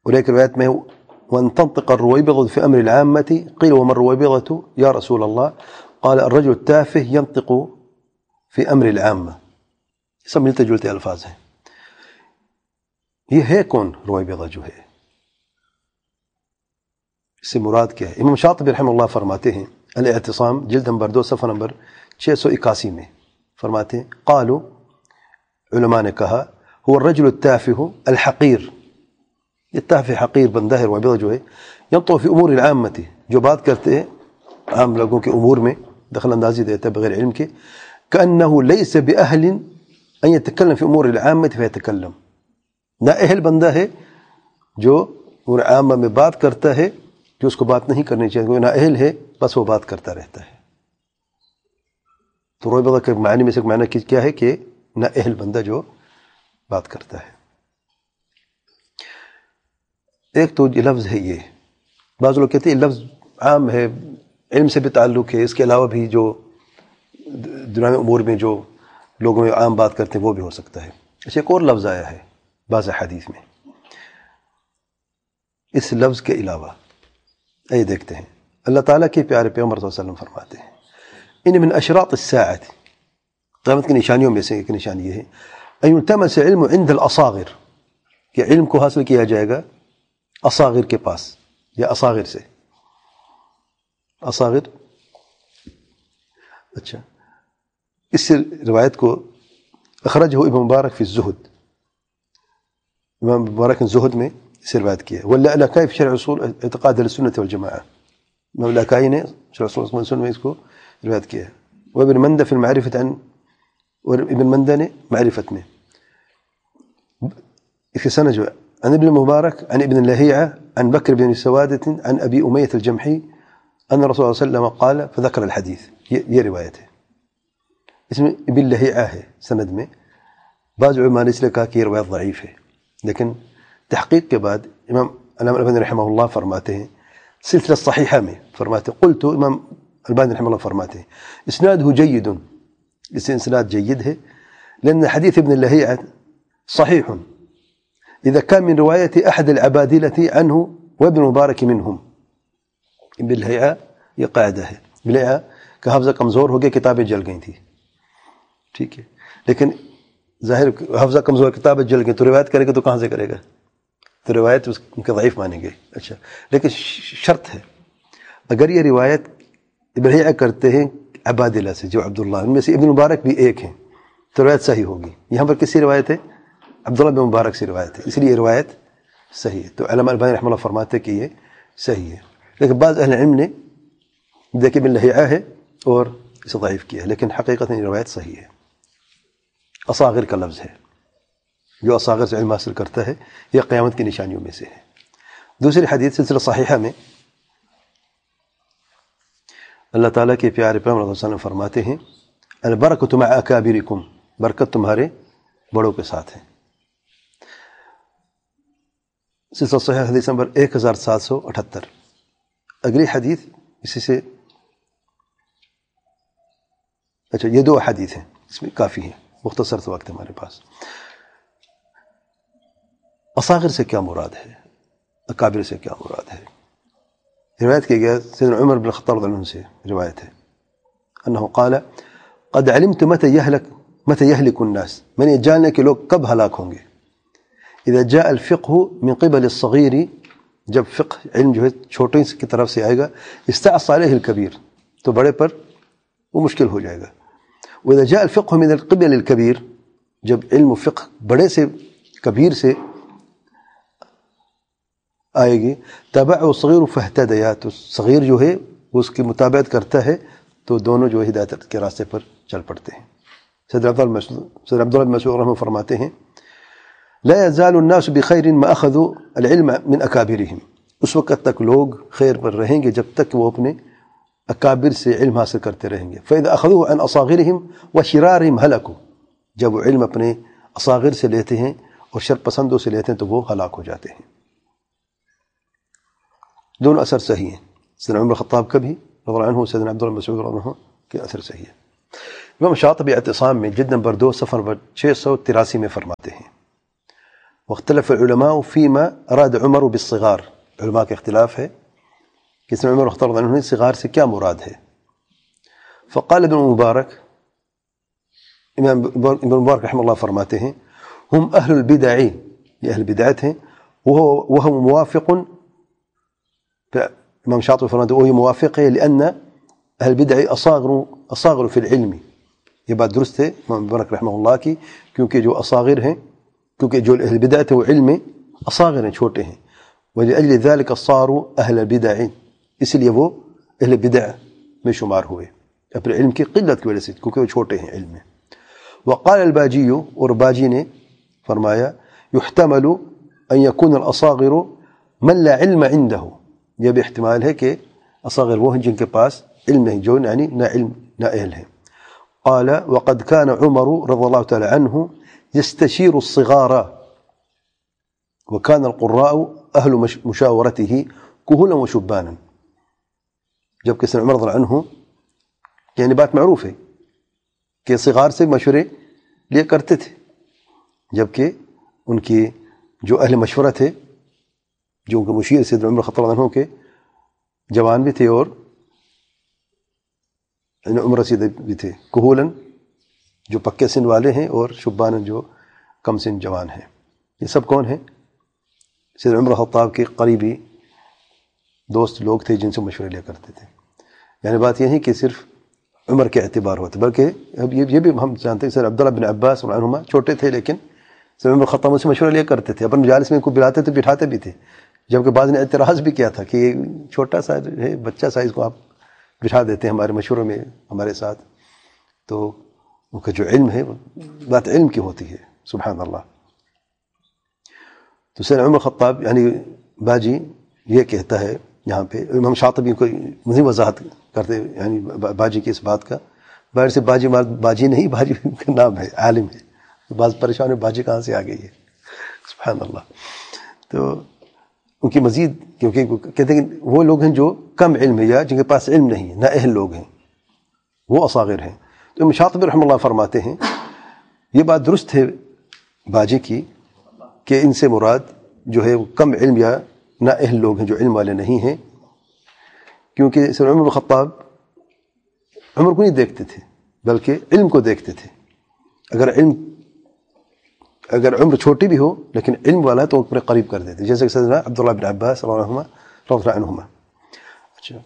اور ایک روایت میں وَأَن تَنطِقَ الرُّوَيْبِضَةُ فِي أَمْرِ الْعَامَّةِ قِيلَ وَمَا الرُّوَيْبِضَةُ يَا رَسُولَ اللَّهِ قال الرجل التافه ينطق في امر العامة. سب ملتے جلتے الفاظ ہیں. یہ ہے کون رویبضہ جو ہے؟ اس سے مراد کیا ہے؟ امام شاطبی رحمہ اللہ فرماتے ہیں الاعتصام جلد نمبر 2 صفحہ نمبر 681 میں فرماتے ہیں قالوا علماء نے کہا هو الرجل التافه الحقیر، یہ تافہ حقیر بندہ ہے رویبضہ جو ہے، ينطق في امور العامة، جو بات کرتے ہیں عام لوگوں کے امور میں، دخل اندازی دیتا ہے بغیر علم کے، كأنه ليس بأهل أن يتكلم في امور العامة فيتكلم، نا اہل بندہ ہے جو امور عامہ میں بات کرتا ہے جو اس کو بات نہیں کرنی چاہیے، وہ نا اہل ہے بس وہ بات کرتا رہتا ہے. تو رویبضہ کے معنی میں سے ایک معنی کیا ہے کہ نا اہل بندہ جو بات کرتا ہے. ایک تو یہ لفظ ہے، یہ بعض لوگ کہتے ہیں یہ لفظ عام ہے، علم سے بھی تعلق ہے، اس کے علاوہ بھی جو دنیا امور میں جو لوگوں میں عام بات کرتے ہیں وہ بھی ہو سکتا ہے. اچھا ایک اور لفظ آیا ہے بعض حدیث میں اس لفظ کے علاوہ، یہ دیکھتے ہیں اللہ تعالیٰ کے پیارے پیغمبر صلی اللہ علیہ وسلم فرماتے ہیں ان من اشراط الساعۃ، قیامت کی نشانیوں میں سے ایک نشانی یہ ہے ان یلتمس علم عند الاصاغر، کہ علم کو حاصل کیا جائے گا اصاغر کے پاس یا اصاغر سے. اصاغر، اچھا اس روایت کو اخرجہ ابن مبارک فی الزہد، امام مبارک نے زہد میں اسے روایت کیا ہے. واللالکائی فی شرح اصول اعتقاد السنة والجماعہ، امام الالکائی نے شرح اصول السنة میں اس کو روایت کیا ہے. وابن مندہ فی المعرفة عن، ابن مندہ نے معرفت میں اس کے سند جو عن ابن مبارک عن ابن لهيعة عن بكر بن سوادة عن ابی امیۃ الجمحی ان رسول اللہ صلی اللہ علیہ وسلم قال فذكر الحدیث. یہ روایت ہے، اس میں ابن لهيعة ہے سند میں. بعض علماء نے اس لیے کہا کہ یہ روایت ضعیف ہے، لیکن تحقیق کے بعد امام علامہ البانی رحمہ اللہ فرماتے ہیں سلسلہ صحیحہ میں فرماتے ہیں قلت، امام البانی رحمہ اللہ فرماتے ہیں اسناده جید، اس اسناد جید ہے، لأن حدیث ابن لهيعة صحیح إذا كان من رواية أحد العبادلة عنه وابن مبارك منهم. ابن لهيعة یہ قاعدہ ہے، ابن لهيعة کا حفظہ کمزور ہو گیا، کتابیں جل گئی تھی، ٹھیک ہے، لیکن ظاہر حفظہ کمزور کتابیں جل گئی تو روایت کرے گا تو کہاں سے کرے گا؟ تو روایت اس کے ضعیف مانی گئی. اچھا لیکن شرط ہے اگر یہ روایت ابن لهيعة کرتے ہیں عبادلہ سے جو عبداللہ، ان میں سے ابن مبارک بھی ایک ہیں، تو روایت صحیح ہوگی. یہاں پر کس سی روایت ہے؟ عبداللہ بن مبارک سے روایت ہے، اس لیے یہ روایت صحیح ہے. تو علامہ البانی رحمہ اللہ فرماتے ہیں کہ یہ صحیح ہے، لیکن بعض اہل علم نے دیکھیں ابن لهيعة ہے اور اسے ضعیف کیا ہے، لیکن حقیقت یہ روایت صحیح ہے. اصاغر کا لفظ ہے، جو اصاغر سے علم حاصل کرتا ہے یہ قیامت کی نشانیوں میں سے ہے. دوسری حدیث سلسلہ صحیحہ میں اللہ تعالیٰ کے پیارے پیغمبر صلی اللہ علیہ وسلم فرماتے ہیں البرکۃ مع اکابرکم، برکت تمہارے بڑوں کے ساتھ ہے. سلسلہ صحیح حدیث نمبر 1778. اگلی حدیث اسی سے، اچھا یہ 2 حدیث ہیں، اس میں کافی ہیں، مختصر تو وقت ہمارے پاس. اصاغر سے کیا مراد ہے، اکابر سے کیا مراد ہے؟ روایت کیا گیا سیدنا عمر بن الخطاب رضی اللہ عنہ سے روایت ہے انه قال قد علمت متى يهلك الناس، میں نے جاننا کہ لوگ کب ہلاک ہوں گے. اذا جاء الفقه من قبل الصغير، جب فقہ علم جو ہے چھوٹے کی طرف سے آئے گا، استعصى عليه الكبير، تو بڑے پر وہ مشکل ہو جائے گا. واذا جاء الفقه من قبل الكبير، جب علم و فقہ بڑے سے کبیر سے آئے گی، تبعه الصغير فاهتدى، تو صغیر جو ہے وہ اس کی مطابقت کرتا ہے تو دونوں جو ہدایت کے راستے پر چل پڑتے ہیں. سید عبداللہ بن مسعود رحمہ فرماتے ہیں لا يزال الناس بخير ما اخذوا العلم من اکابرهم، اس وقت تک لوگ خیر پر رہیں گے جب تک وہ اپنے اکابر سے علم حاصل کرتے رہیں گے. فاذا اخذوه عن اصاغرهم وشرارهم هلكوا، جب وہ علم اپنے اصاغر سے لیتے ہیں اور شر پسندوں سے لیتے ہیں تو وہ ہلاک ہو جاتے ہیں. دونوں اثر صحیح ہیں، سیدنا عمر خطاب کا بھی رضی اللہ عنہ، سیدنا عبداللہ بن مسعود رضی اللہ عنہ کے اثر صحیح ہے. امام شاطبی اعتصام میں جلد نمبر 2 صفحہ نمبر 683 میں فرماتے ہیں واختلف العلماء فيما أراد عمر بالصغار. علماء کے اختلاف ہے کہ اس میں عمر رضی اللہ عنہ نے صغار سے کیا مراد ہے. فقال ابن مبارک، امام ابن مبارک رحمہ اللہ فرماتے ہیں ہم اہل البدع، یہ اہل بدعت ہیں، وهو موافق، امام شاطبی فرماتے ہیں وہی موافق ہے لأن اہل البدع اصاغر فی العلم. یہ بات درست ہے امام مبارک رحمہ اللہ کی، کیونکہ جو اصاغر ہیں، کیونکہ جو اہل بدعت ہے وہ علم میں اصاغر ہیں، چھوٹے ہیں. وَلِأَجْلِ ذَلِكَ صَارُوا أَهْلَ الْبِدَعِ، اس لیے وہ اہل بدع میں شمار ہوئے اپنے علم کی قلت کی وجہ سے، کیونکہ وہ چھوٹے ہیں علم میں. وقال الباجی، اور باجی نے فرمایا يحتمل أن يكون الأصاغر من لا علم عنده، یہ بھی احتمال ہے کہ اصاغر وہ ہیں جن کے پاس علم نہیں، جو یعنی نہ علم نہ اہل ہیں. قال وقد كان عمر رضي الله تعالى عنه يستشير الصغار وكان القراء أهل مشاورته كهولا وشبانا. جبکہ سیدنا عمر رضی اللہ عنہ یعنی بات معروف ہے کہ صغار سے مشورے لیا کرتے تھے، جبکہ ان کی جو اہل مشورہ تھے، جو ان کے مشیر سیدنا عمر رضی اللہ عنہ کے جوان بھی تھے اور عمر رسید بھی تھے، کہولن جو پکے سن والے ہیں اور شبانن جو کم سن جوان ہیں. یہ سب کون ہیں؟ سیدنا عمر خطاب کے قریبی دوست لوگ تھے جن سے مشورے لیا کرتے تھے. یعنی بات یہ نہیں کہ صرف عمر کے اعتبار ہوتے، بلکہ اب یہ بھی ہم جانتے ہیں سر عبداللہ بن عباس رضی اللہ عنہما چھوٹے تھے لیکن سیدنا عمر خطاب سے مشورہ لیا کرتے تھے، اپنے مجالس میں ان کو بلاتے تو بٹھاتے بھی تھے، جبکہ بعض نے اعتراض بھی کیا تھا کہ یہ چھوٹا سا ہے، بچہ سائز کو آپ بٹھا دیتے ہیں ہمارے مشوروں میں ہمارے ساتھ. تو ان کا جو علم ہے بات علم کی ہوتی ہے، سبحان اللہ. تو سیدنا عمر خطاب یعنی باجی یہ کہتا ہے یہاں پہ، امام شاطبی کو مزید وضاحت کرتے یعنی باجی کی اس بات کا، باہر سے باجی نہیں، باجی کا نام ہے، عالم ہے. بعض پریشان ہے باجی کہاں سے آ گئی ہے، سبحان اللہ. تو ان کی مزید کیونکہ کہتے ہیں کہ وہ لوگ ہیں جو کم علم ہے یا جن کے پاس علم نہیں ہے، نہ اہل لوگ ہیں، وہ اصاغر ہیں. تو امام شاطبی رحمہ اللہ فرماتے ہیں یہ بات درست ہے باجی کی کہ ان سے مراد جو ہے وہ کم علم یا نہ اہل لوگ ہیں جو علم والے نہیں ہیں، کیونکہ سیدنا عمر بن خطاب عمر کو نہیں دیکھتے تھے بلکہ علم کو دیکھتے تھے. اگر عمر چھوٹی بھی ہو لیکن علم والا ہے تو اپنے قریب کر دیتے، جیسے کہ سیدنا عبداللہ بن عباس رضی اللہ عنہما. اچھا،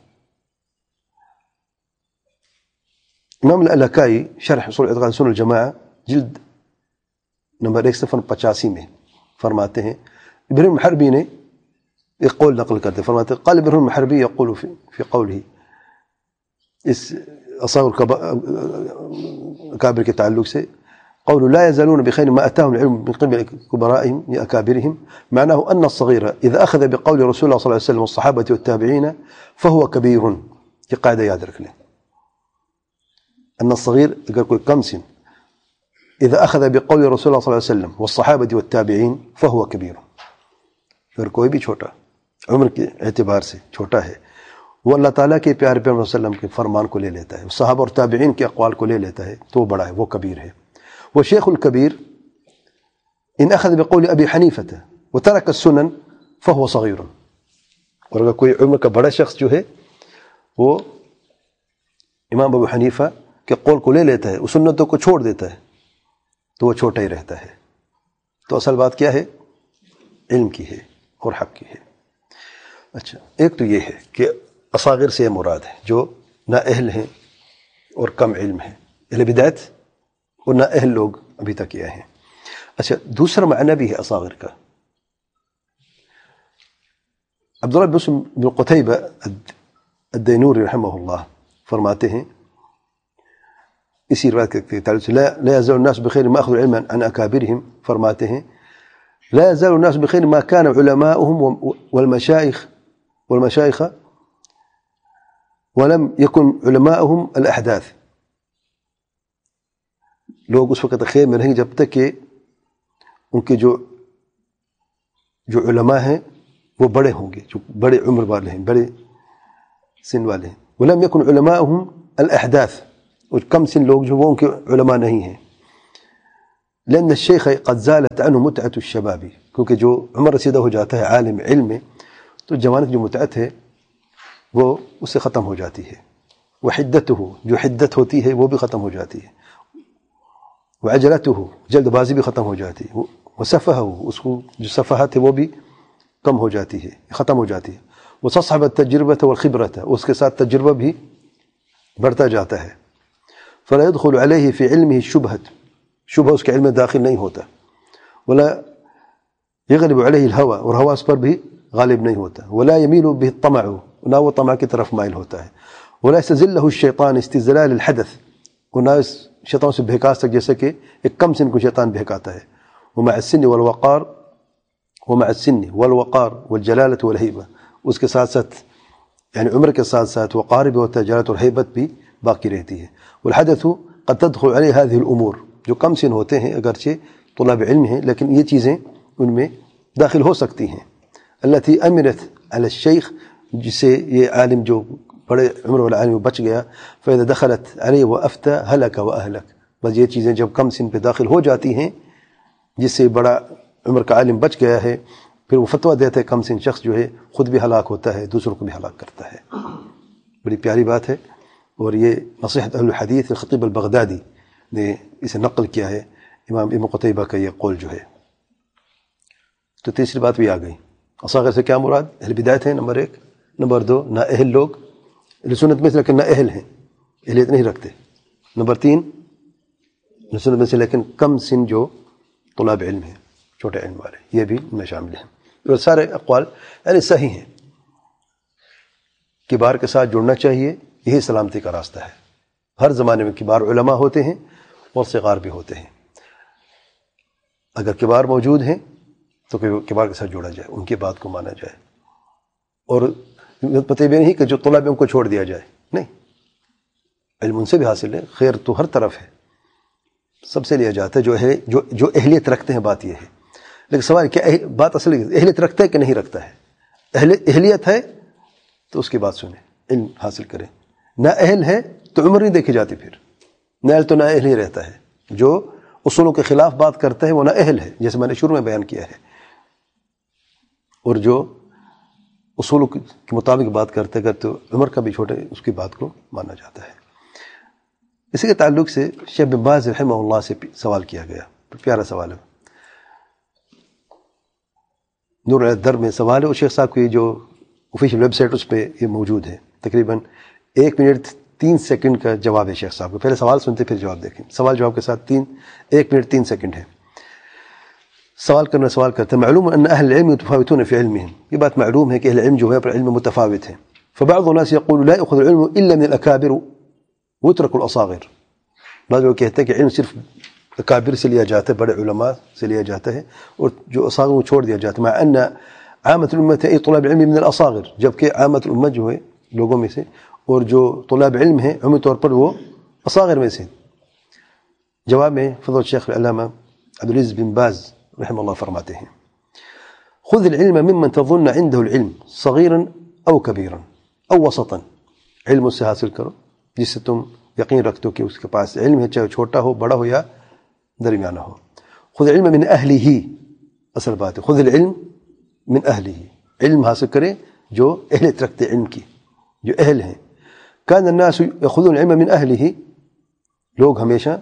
امام الالکائی شرح اصول اعتقاد سنن الجماعہ جلد نمبر 185 میں فرماتے ہیں، ابراہیم الحربی نے ایک قول نقل کرتے، فرماتے قال ابراہیم الحربی یقول فی قولہ، اس اصاغر اکابر کے تعلق سے، قول لا يزالون بخير ما أتاهم العلم من قبل كبرائهم لأكابرهم، معناه أن الصغير إذا أخذ بقول رسول الله صلى الله عليه وسلم والصحابة والتابعين فهو كبير. یہ قاعدہ یاد رکھ لیں، أن الصغير اگر کوئی کم سن إذا أخذ بقول رسول الله صلى الله عليه وسلم والصحابة والتابعين فهو كبير، اگر کوئی بھی چھوٹا عمر کے اعتبار سے چھوٹا ہے وہ اللہ تعالیٰ کے پیارے پیغمبر صلی اللہ علیہ وسلم کے فرمان کو لے لیتا ہے، صحابہ اور تابعین کے اقوال کو لے لیتا ہے تو وہ بڑا ہے، وہ کبیر ہے. وشيخ الكبير إن أخذ بقول أبي حنيفة وترك السنن فهو صغير. اور اگر کوئی عمر کا بڑا شخص جو ہے وہ امام ابو حنیفہ کے قول کو لے لیتا ہے، اس سنتوں کو چھوڑ دیتا ہے تو وہ چھوٹا ہی رہتا ہے. تو اصل بات کیا ہے؟ علم کی ہے اور حق کی ہے. اچھا، ایک تو یہ ہے کہ اصاغر سے مراد ہے جو نہ اہل ہیں اور کم علم ہیں، اہل بدعت اور نہ اہل لوگ ابھی تک یہ ہیں. اچھا، دوسرا معنی بھی ہے اصاغر کا. عبداللہ بن قتیبہ الدینوری رحمہ اللہ فرماتے ہیں اسی روایت کے تعلق سے، لا يزال الناس بخير ما اخذوا علما عن اکابرهم، فرماتے ہیں لا يزال الناس بخير ما كان علماؤهم والمشايخ ولم يكن علماؤهم الاحداث. لوگ اس وقت خیر میں رہیں گے جب تک کہ ان کے جو علماء ہیں وہ بڑے ہوں گے، جو بڑے عمر والے ہیں، بڑے سن والے ہیں. ولم يكن علماؤهم الاحداث، اور کم سن لوگ جو وہ ان کے علماء نہیں ہیں. لأن الشيخ قد زالت عنه متعة الشباب، کیونکہ جو عمر رسیدہ ہو جاتا ہے عالم علم میں تو جوانی کی جو متعت ہے وہ اس سے ختم ہو جاتی ہے. وحدتہ جو حدت ہوتی ہے وہ بھی ختم ہو جاتی ہے. وعجلتہ جلد بازی بھی ختم ہو جاتی ہے. وصفحہ اس کو جو صفحات ہے وہ بھی کم ہو جاتی ہے ختم ہو جاتی ہے. وتصحب التجربة والخبرة اس کے ساتھ تجربہ بھی بڑھتا جاتا ہے. فلا يدخل عليه في علمه الشبهة شبہ اس کے علم میں داخل نہیں ہوتا. ولا يغلب عليه الهوى اور ہوا اس پر بھی غالب نہیں ہوتا. ولا يميل به الطمع نہ وہ طمع کی طرف مائل ہوتا ہے. ولا يستزله الشيطان استزلال الحدث نہ شیطان سے بہکا سک جیسے کہ ایک کم سن کو شیطان بہکاتا ہے. ومع السن والوقار والجلالة والهيبة اس کے ساتھ ساتھ یعنی عمر کے ساتھ ساتھ وقار بھی ہوتا ہے جلالت اور ہیبت بھی باقی رہتی ہے. والحدث قد تدخل عليه هذه الامور جو کم سن ہوتے ہیں اگرچہ طلاب علم ہیں لیکن یہ چیزیں ان میں داخل ہو سکتی ہیں. التي امنت على الشيخ جسے یہ عالم جو بڑے عمر والا عالم بچ گیا. فاذا دخلت عليه وافتى هلك واهلك بس یہ چیزیں جب کم سن پہ داخل ہو جاتی ہیں جس سے بڑا عمر کا عالم بچ گیا ہے پھر وہ فتویٰ دیتا ہے کم سن شخص جو ہے خود بھی ہلاک ہوتا ہے دوسروں کو بھی ہلاک کرتا ہے. بڑی پیاری بات ہے اور یہ نصیحت اہل الحدیث الخطیب البغدادی نے اسے نقل کیا ہے امام ابن قتیبہ کا یہ قول جو ہے. تو تیسری بات بھی آ گئی. اصاغر سے کیا مراد؟ اہل بدایت ہیں نمبر 1. نمبر 2 نااہل لوگ اہل سنت میں سے لیکن نااہل ہیں اہلیت نہیں رکھتے. نمبر 3 اہل سنت میں سے لیکن کم سن جو طلاب علم ہیں چھوٹے علم والے یہ بھی ان میں شامل ہیں. اور سارے اقوال یعنی صحیح ہیں. کبار کے ساتھ جڑنا چاہیے یہی سلامتی کا راستہ ہے. ہر زمانے میں کبار علماء ہوتے ہیں اور صغار بھی ہوتے ہیں. اگر کبار موجود ہیں تو کبار کے ساتھ جوڑا جائے ان کی بات کو مانا جائے اور پتہ بھی نہیں کہ جو طلاب ان کو چھوڑ دیا جائے. نہیں علم ان سے بھی حاصل ہے. خیر تو ہر طرف ہے سب سے لیا جاتا ہے جو اہلیت رکھتے ہیں. بات یہ ہے لیکن سوال کیا بات اصل اہلیت رکھتا ہے کہ نہیں رکھتا ہے. اہلیت ہے تو اس کی بات سنیں علم حاصل کریں. نہ اہل ہے تو عمر نہیں دیکھی جاتی. پھر نہ اہل تو نہ اہل ہی رہتا ہے. جو اصولوں کے خلاف بات کرتا ہے وہ نہ اہل ہے جیسے میں نے شروع میں بیان کیا ہے. اور جو اصولوں کے مطابق بات کرتے اگر تو عمر کا بھی چھوٹے اس کی بات کو مانا جاتا ہے. اسی کے تعلق سے شیخ بن باز رحمہ اللہ سے سوال کیا گیا. پیارا سوال ہے. نور الدر میں سوال ہے اور شیخ صاحب کی جو آفیشیل ویب سائٹ اس پہ یہ موجود ہے. تقریباً 1 منٹ 3 سیکنڈ کا جواب ہے شیخ صاحب کو. پہلے سوال سنتے پھر جواب دیکھیں. سوال جواب کے ساتھ 1 منٹ 3 سیکنڈ ہے. سوال کرتے ہیں معلوم ان اہل العلم متفاوتون في علمهم. یہ بات معلوم ہے کہ اہل علم جو ہے پر علم متفاوت ہیں. فبعض الناس يقول لا يأخذ العلم الا من الاكابر ويترك الاصاغر. بعض لوگ کہتے ہیں کہ علم صرف اکابر سے لیا جاتا ہے بڑے علماء سے لیا جاتا ہے اور جو اصاغر کو چھوڑ دیا جاتا ہے. مع ان عامة الامه اي طلاب العلم من الاصاغر جبکہ عامة الامه جو ہے لوگوں میں سے اور جو طلاب علم ہیں عمومی طور پر وہ اصاغر میں سے. جواب میں فضل الشیخ العلامہ عبدالعزیز بن باز رحمہ اللہ فرماتے ہیں خذ العلم ممن تظن عنده العلم صغيرا او كبيرا او وسطا. علم اس سے حاصل کرو جس سے تم یقین رکھتے ہو کہ اس کے پاس علم ہے چاہے چھوٹا ہو بڑا ہو یا درمیانہ ہو. خذ العلم من اہلہ اصل بات ہے. خذ العلم من اہلہ علم حاصل کریں جو اہلیت رکھتے علم کی جو اہل ہیں. كان الناس يأخذون العلم من اہلہ لوگ ہمیشہ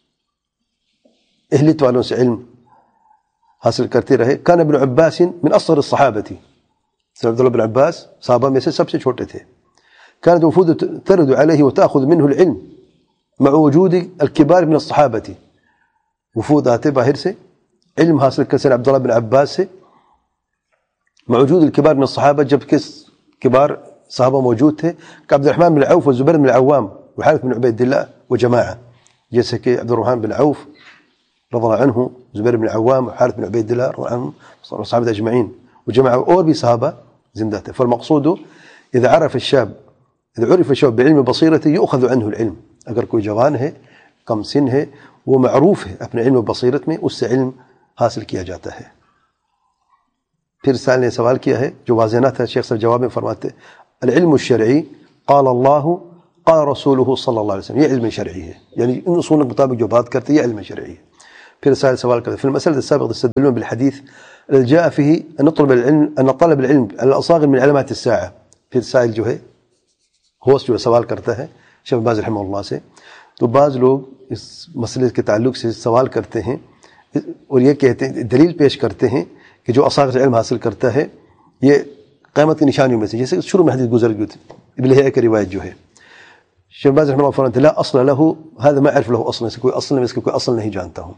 اہلیت والوں سے علم حاصل کرتے رہے. كان ابن عباس من اصغر الصحابة عبداللہ بن عباس صحابہ میں سے سب سے چھوٹے تھے. كانت وفود ترد عليه وتأخذ منه العلم مع وجود الكبار من الصحابة. وفود آتے باہر سے علم حاصل کرتے عبداللہ بن عباس سے مع وجود الكبار من الصحابة جبکہ کبار صحابہ موجود تھے كعبد الرحمن بن عوف والزبير بن العوام وحارث بن عبيد الله وجماعة جیسے کہ عبد الرحمن بن عوف رضي الله عنه زبير بن العوام وحارث بن عبيد الله رضي الله عنهم والصحابة أجمعين وجماعة اور بھی صحابہ زندہ تھے. فالمقصود إذا عرف الشاب بعلم بصيرته يؤخذ عنه العلم. اگر کوئی جوان ہے کم سن ہے وہ معروف ہے اپنے علم و بصیرت میں اس سے علم حاصل کیا جاتا ہے. پھر سائل نے سوال کیا ہے جو واضح نہ تھا. شیخ صاحب جواب میں فرماتے العلم الشرعی قال اللہ قال رسولہ صلی اللہ علیہ وسلم. یہ علم شرعی ہے یعنی ان اصول کے مطابق جو بات کرتے ہیں یہ علم شرعی ہے. پھر سائل سوال کرتے في المسألة السابقة تستدلون بالحديث الذي جاء فيه أن طلب العلم الأصاغر من علامات الساعة. پھر سائل جو ہے ہوسٹ جو سوال کرتا ہے شیخ باز رحمہ اللہ سے، تو بعض لوگ اس مسئلے کے تعلق سے سوال کرتے ہیں اور یہ کہتے ہیں، دلیل پیش کرتے ہیں کہ جو اصاغر علم حاصل کرتا ہے یہ قیامت کی نشانیوں میں سے، جیسے شروع میں حدیث گزر گئی تھی ابن لہیعہ کی روایت جو ہے، شیخ باز رحمہ اللہ فرماتے ہیں لا اصل له هذا ما اعرف له اصلا، اس کوئی اصل نہیں، اس کا کوئی اصل نہیں جانتا ہوں.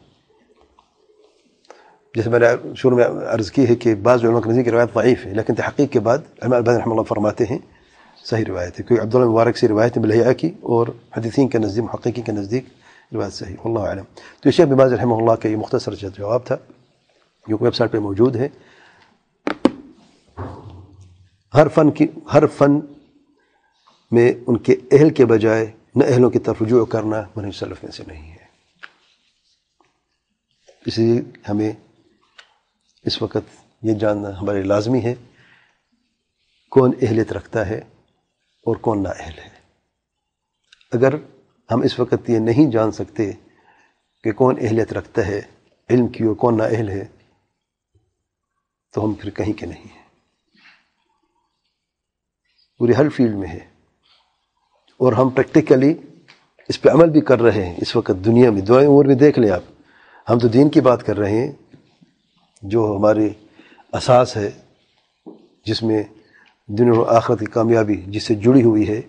جیسے میں نے شروع میں عرض کی ہے کہ بعض علماء کے نزدیک روایت ضعیف ہے، لیکن تحقیق کے بعد علماء البانی رحمہ اللہ فرماتے ہیں صحیح روایت ہے، کیونکہ عبداللہ مبارک سے روایت ابن لہیعہ کی اور حدیثین کے نزدیک محققین کے نزدیک روایت صحیح، واللہ اعلم. تو شیخ ابن باز رحمہ اللہ کا یہ مختصر جواب تھا جو ویب سائٹ پہ موجود ہے. ہر فن میں ان کے اہل کے بجائے نہ اہلوں کی طرف رجوع کرنا منہج سلف میں سے نہیں ہے. اس لیے ہمیں اس وقت یہ جاننا ہمارے لازمی ہے کون اہلیت رکھتا ہے اور کون نا اہل ہے. اگر ہم اس وقت یہ نہیں جان سکتے کہ کون اہلیت رکھتا ہے علم کی اور کون نا اہل ہے تو ہم پھر کہیں کے نہیں ہیں. پوری ہر فیلڈ میں ہے اور ہم پریکٹیکلی اس پہ عمل بھی کر رہے ہیں اس وقت دنیا میں. دعائیں امور میں دیکھ لیں آپ، ہم تو دین کی بات کر رہے ہیں جو ہماری اساس ہے، جس میں دنیا و آخرت کی کامیابی جس سے جڑی ہوئی ہے.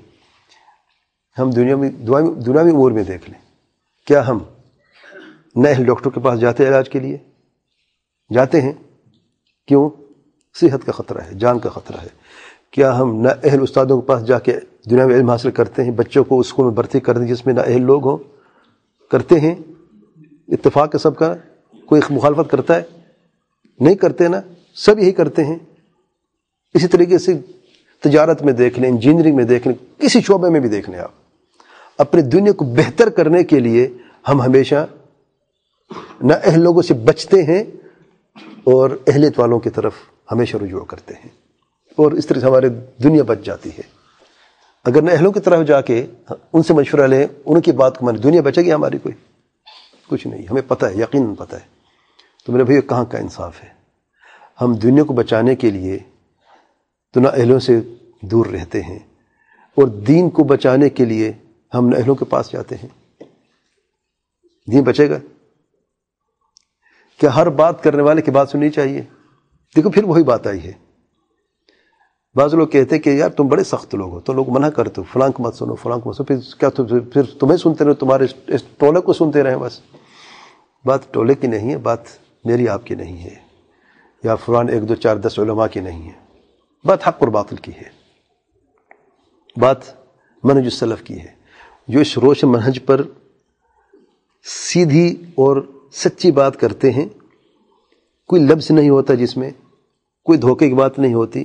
ہم دنیاوی امور میں دیکھ لیں، کیا ہم نہ اہل ڈاکٹر کے پاس جاتے ہیں علاج کے لیے؟ جاتے ہیں. کیوں؟ صحت کا خطرہ ہے، جان کا خطرہ ہے. کیا ہم نہ اہل استادوں کے پاس جا کے دنیاوی علم حاصل کرتے ہیں؟ بچوں کو اسکول میں بھرتی کرتے ہیں جس میں نہ اہل لوگ ہوں؟ کرتے ہیں. اتفاق ہے سب کا، کوئی مخالفت کرتا ہے؟ نہیں کرتے نا، سب یہی کرتے ہیں. اسی طریقے سے تجارت میں دیکھ لیں، انجینئرنگ میں دیکھ لیں، کسی شعبے میں بھی دیکھ لیں آپ. اپنی دنیا کو بہتر کرنے کے لیے ہم ہمیشہ نہ اہل لوگوں سے بچتے ہیں اور اہلیت والوں کی طرف ہمیشہ رجوع کرتے ہیں، اور اس طرح سے ہماری دنیا بچ جاتی ہے. اگر نہ اہلوں کی طرف جا کے ان سے مشورہ لیں، ان کی بات کو مانیں، دنیا بچے گی ہماری؟ کوئی کچھ نہیں. ہمیں پتہ ہے، یقیناً پتہ ہے. تو میرے بھائی کہاں کا انصاف ہے؟ ہم دنیا کو بچانے کے لیے تو نہ اہلوں سے دور رہتے ہیں اور دین کو بچانے کے لیے ہم نہ اہلوں کے پاس جاتے ہیں. دین بچے گا؟ کیا ہر بات کرنے والے کی بات سننی چاہیے؟ دیکھو پھر وہی بات آئی ہے. بعض لوگ کہتے ہیں کہ یار تم بڑے سخت لوگ ہو، تو لوگ منع کرتے ہو فلاں کو مت سنو، فلاں کو مت سنو. پھر کیا پھر تمہیں سنتے رہو، تمہارے اس ٹولے کو سنتے رہیں بس؟ بات ٹولے کی نہیں ہے، بات میری آپ کی نہیں ہے، یا فلان 1 2 4 10 علماء کی نہیں ہے. بات حق اور باطل کی ہے، بات منہج السلف کی ہے، جو اس روشن منہج پر سیدھی اور سچی بات کرتے ہیں. کوئی لفظ نہیں ہوتا جس میں، کوئی دھوکے کی بات نہیں ہوتی،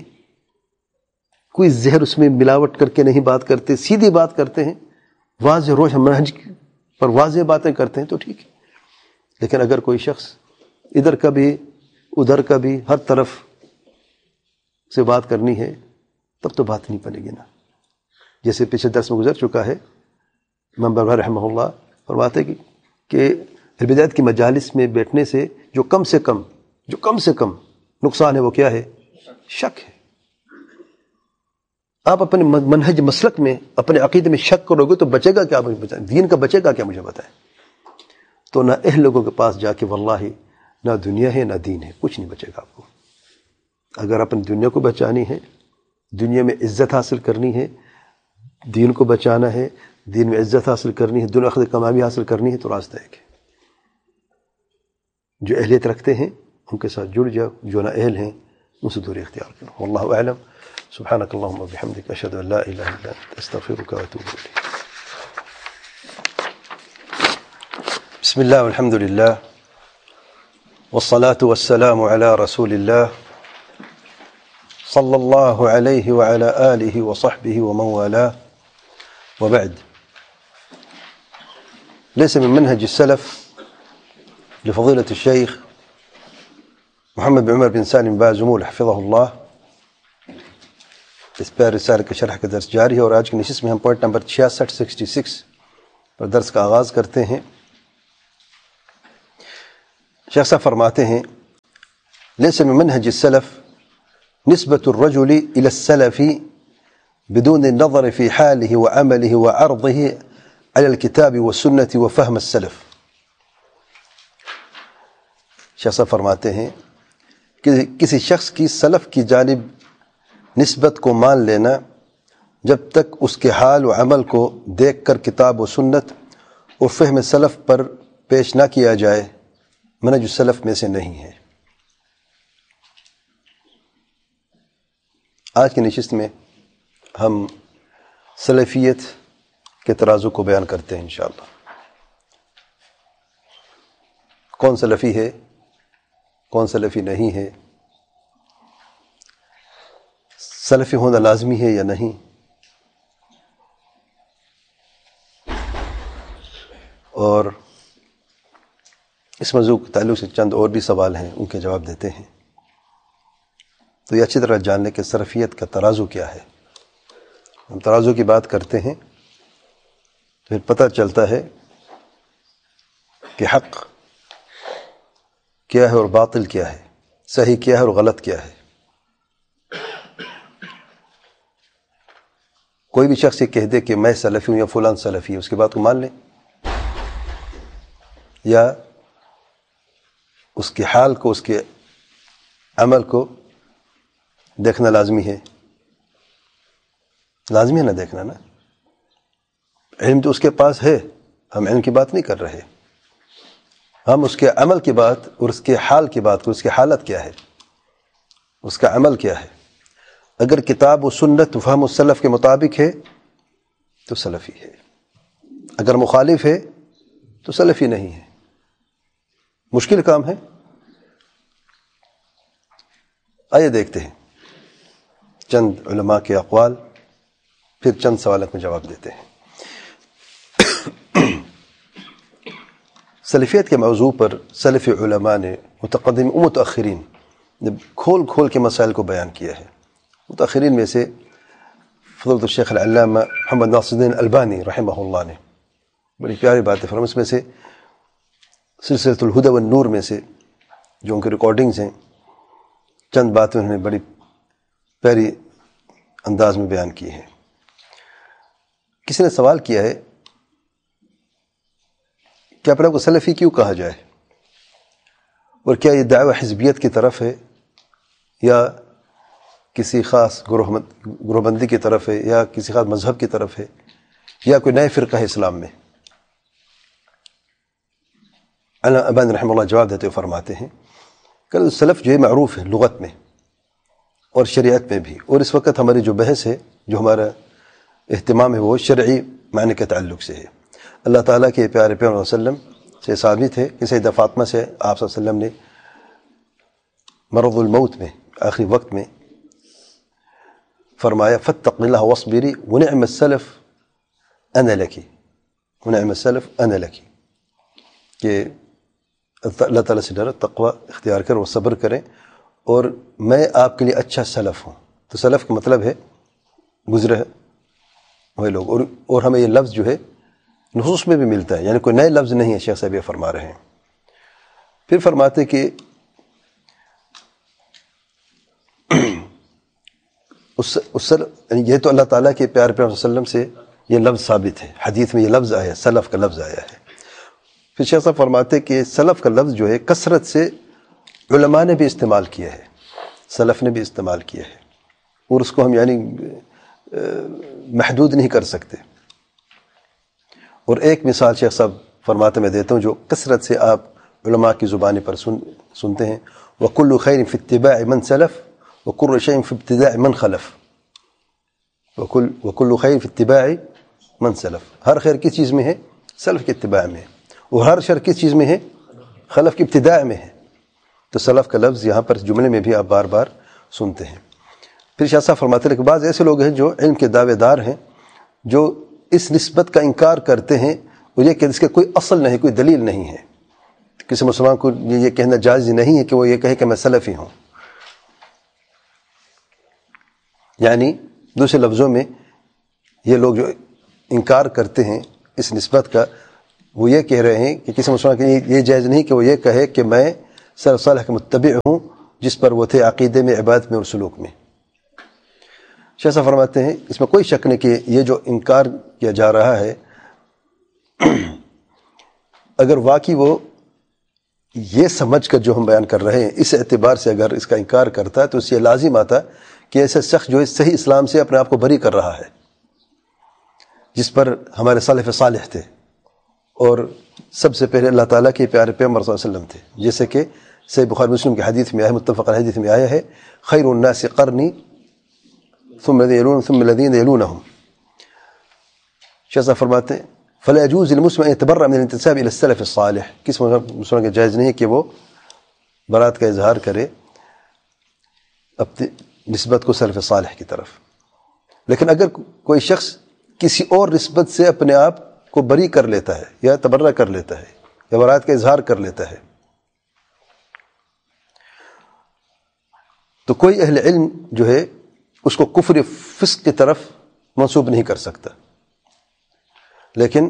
کوئی زہر اس میں ملاوٹ کر کے نہیں بات کرتے، سیدھی بات کرتے ہیں، واضح روشن منہج پر واضح باتیں کرتے ہیں تو ٹھیک ہے. لیکن اگر کوئی شخص ادھر کا بھی ادھر کا بھی ہر طرف سے بات کرنی ہے تب تو بات نہیں بنے گی نا. جیسے پچھلے درس میں گزر چکا ہے، امام بغدادی رحمہ اللہ فرماتے کہ البدایت کی مجالس میں بیٹھنے سے جو کم سے کم نقصان ہے وہ کیا ہے؟ شک ہے. آپ اپنے منہج مسلک میں اپنے عقیدے میں شک کرو گے تو بچے گا کیا؟ دین کا بچے گا کیا؟ مجھے بتائیں. تو نہ اہل لوگوں کے پاس جا کے واللہ نہ دنیا ہے نہ دین ہے، کچھ نہیں بچے گا آپ کو. اگر اپنی دنیا کو بچانی ہے، دنیا میں عزت حاصل کرنی ہے، دین کو بچانا ہے، دین میں عزت حاصل کرنی ہے، دنیا آخرت کامیابی حاصل کرنی ہے، تو راستہ ایک ہے. جو اہلیت رکھتے ہیں ان کے ساتھ جڑ جاؤ، جو نہ اہل ہیں ان سے دوری اختیار کرو. واللہ اعلم. سبحانك اللهم وبحمدك اشهد ان لا اله الا انت استغفرك واتوب اليك. بسم الله والحمد لله والصلاة والسلام على رسول الله صلى الله عليه وعلى آله وصحبه ومن والاه، وبعد. ليس من منهج السلف لفضيلة الشيخ محمد بن عمر بن سالم بازمول حفظه الله. اس پر رسالہ کے شرح کا درس جاری ہے، اور آج کی نشست میں ہم پوائنٹ نمبر 66 پر درس کا آغاز کرتے ہیں. شیخ صاحب فرماتے ہیں ليس من منهج السلف نسبة الرجل إلى السلف بدون النظر في حاله وعمله وعرضه على الكتاب والسنة وفهم السلف. شیخ صاحب فرماتے ہیں کہ کسی شخص کی سلف کی جانب نسبت کو مان لینا جب تک اس کے حال و عمل کو دیکھ کر کتاب و سنت اور فہم سلف پر پیش نہ کیا جائے منہج السلف میں سے نہیں ہے. آج کی نشست میں ہم سلفیت کے ترازو کو بیان کرتے ہیں انشاءاللہ. کون سلفی ہے، کون سلفی نہیں ہے، سلفی ہونا لازمی ہے یا نہیں، اور اس موضوع کے تعلق سے چند اور بھی سوال ہیں، ان کے جواب دیتے ہیں. تو یہ اچھی طرح جان لیں کہ سلفیت کا ترازو کیا ہے. ہم ترازو کی بات کرتے ہیں تو پھر پتہ چلتا ہے کہ حق کیا ہے اور باطل کیا ہے، صحیح کیا ہے اور غلط کیا ہے. کوئی بھی شخص یہ کہہ دے کہ میں سلفی ہوں یا فلان سلفی ہے، اس کی بات کو مان لیں یا اس کے حال کو، اس کے عمل کو دیکھنا لازمی ہے؟ لازمی ہے نہ دیکھنا نا. علم تو اس کے پاس ہے، ہم علم کی بات نہیں کر رہے، ہم اس کے عمل کی بات اور اس کے حال کی بات کو، اس کی حالت کیا ہے، اس کا عمل کیا ہے. اگر کتاب و سنت و فہم السلف کے مطابق ہے تو سلفی ہے، اگر مخالف ہے تو سلفی نہیں ہے. مشکل کام ہے. آئیے دیکھتے ہیں چند علماء کے اقوال، پھر چند سوالات میں جواب دیتے ہیں. سلفیت کے موضوع پر سلفی علماء نے متقدم و متأخرین نے کھول کھول کے مسائل کو بیان کیا ہے. متأخرین میں سے فضیلۃ الشیخ العلامہ محمد ناصر الدین البانی رحمہ اللہ نے بڑی پیاری باتیں فرمائی. اس میں سے سلسلۃ الہدی والنور میں سے جو ان کی ریکارڈنگز ہیں، چند باتیں انہوں نے بڑی پیاری انداز میں بیان کی ہیں. کسی نے سوال کیا ہے کہ اپنے کو سلفی کیوں کہا جائے، اور کیا یہ دعوی حزبیت کی طرف ہے یا کسی خاص گروہ بندی کی طرف ہے یا کسی خاص مذہب کی طرف ہے یا کوئی نئے فرقہ ہے اسلام میں. علامہ البانی رحمہ اللہ جواب دیتے ہوئے فرماتے ہیں کہ سلف جو ہے معروف ہے لغت میں اور شریعت میں بھی، اور اس وقت ہماری جو بحث ہے، جو ہمارا اہتمام ہے، وہ شرعی معنی کے تعلق سے ہے. اللہ تعالیٰ کے پیارے پیغمبر صلی اللہ علیہ وسلم سے ثابت ہے کہ سیدہ فاطمہ سے آپ صلی اللہ علیہ وسلم نے مرض الموت میں، آخری وقت میں فرمایا فاتق اللہ واصبری ونعم السلف انا لکی، ونعم السلف انا لکی، کہ اللہ تعالیٰ سے ڈرو، تقوی اختیار کریں اور صبر کریں، اور میں آپ کے لیے اچھا سلف ہوں. تو سلف کا مطلب ہے گزرے ہوئے لوگ، اور ہمیں یہ لفظ جو ہے نصوص میں بھی ملتا ہے، یعنی کوئی نئے لفظ نہیں ہے. شیخ صاحب یہ فرما رہے ہیں. پھر فرماتے کہ یہ تو اللہ تعالیٰ کے پیارے پیغمبر صلی اللہ علیہ وسلم سے یہ لفظ ثابت ہے، حدیث میں یہ لفظ آیا ہے، سلف کا لفظ آیا ہے. پھر شیخ صاحب فرماتے کہ سلف کا لفظ جو ہے کثرت سے علماء نے بھی استعمال کیا ہے، سلف نے بھی استعمال کیا ہے، اور اس کو ہم یعنی محدود نہیں کر سکتے. اور ایک مثال شیخ صاحب فرماتے میں دیتا ہوں جو کثرت سے آپ علماء کی زبانی پر سنتے ہیں، وَكُلُّ خَيْرٍ فِي اتِّبَاعِ مَنْ سَلَفَ وَكُلُّ شَيْءٍ فِي ابْتِدَاعِ مَنْ خَلَفَ. وَكُلُّ خَيْرٍ فِي اتِّبَاعِ مَنْ سَلَفَ، ہر خیر کس چیز میں ہے؟ سلف کے اتباع میں ہے. اور ہر شر کس چیز میں ہے؟ خلف کی ابتداء میں ہے. تو سلف کا لفظ یہاں پر جملے میں بھی آپ بار بار سنتے ہیں. پھر شاہ صاحب فرماتے ہیں کہ بعض ایسے لوگ ہیں جو علم کے دعوے دار ہیں، جو اس نسبت کا انکار کرتے ہیں، اور یہ کہ اس کے کوئی اصل نہیں، کوئی دلیل نہیں ہے. کسی مسلمان کو یہ کہنا جائز نہیں ہے کہ وہ یہ کہے کہ میں سلفی ہوں. یعنی دوسرے لفظوں میں یہ لوگ جو انکار کرتے ہیں اس نسبت کا، وہ یہ کہہ رہے ہیں کہ کسی مسلمان کے یہ جائز نہیں کہ وہ یہ کہے کہ میں سلف صالح کا متبع ہوں جس پر وہ تھے عقیدے میں، عبادت میں اور سلوک میں۔ شیخ صاحب فرماتے ہیں اس میں کوئی شک نہیں کہ یہ جو انکار کیا جا رہا ہے اگر واقعی وہ یہ سمجھ کر جو ہم بیان کر رہے ہیں اس اعتبار سے اگر اس کا انکار کرتا تو اس یہ لازم آتا کہ ایسا شخص جو صحیح اسلام سے اپنے آپ کو بری کر رہا ہے، جس پر ہمارے سلف صالح تھے، اور سب سے پہلے اللہ تعالیٰ کے پیارے پیغمبر صلی اللہ علیہ وسلم تھے، جیسے کہ صحیح بخاری مسلم کی حدیث میں آیا، متفق علیہ حدیث میں آیا ہے، خیر الناس قرنی ثم الذين يلونهم ثم الذين يلونهم۔ شیخ صاحب فرماتے ہیں فلا يجوز للمسلم ان يتبرأ من الانتساب الى السلف الصالح، کس مسلمان کے جائز نہیں ہے کہ وہ برات کا اظہار کرے اپنی نسبت کو سلف صالح کی طرف، لیکن اگر کوئی شخص کسی اور نسبت سے اپنے آپ کو بری کر لیتا ہے یا تبرہ کر لیتا ہے یا برات کا اظہار کر لیتا ہے تو کوئی اہل علم جو ہے اس کو کفر فسق کی طرف منسوب نہیں کر سکتا، لیکن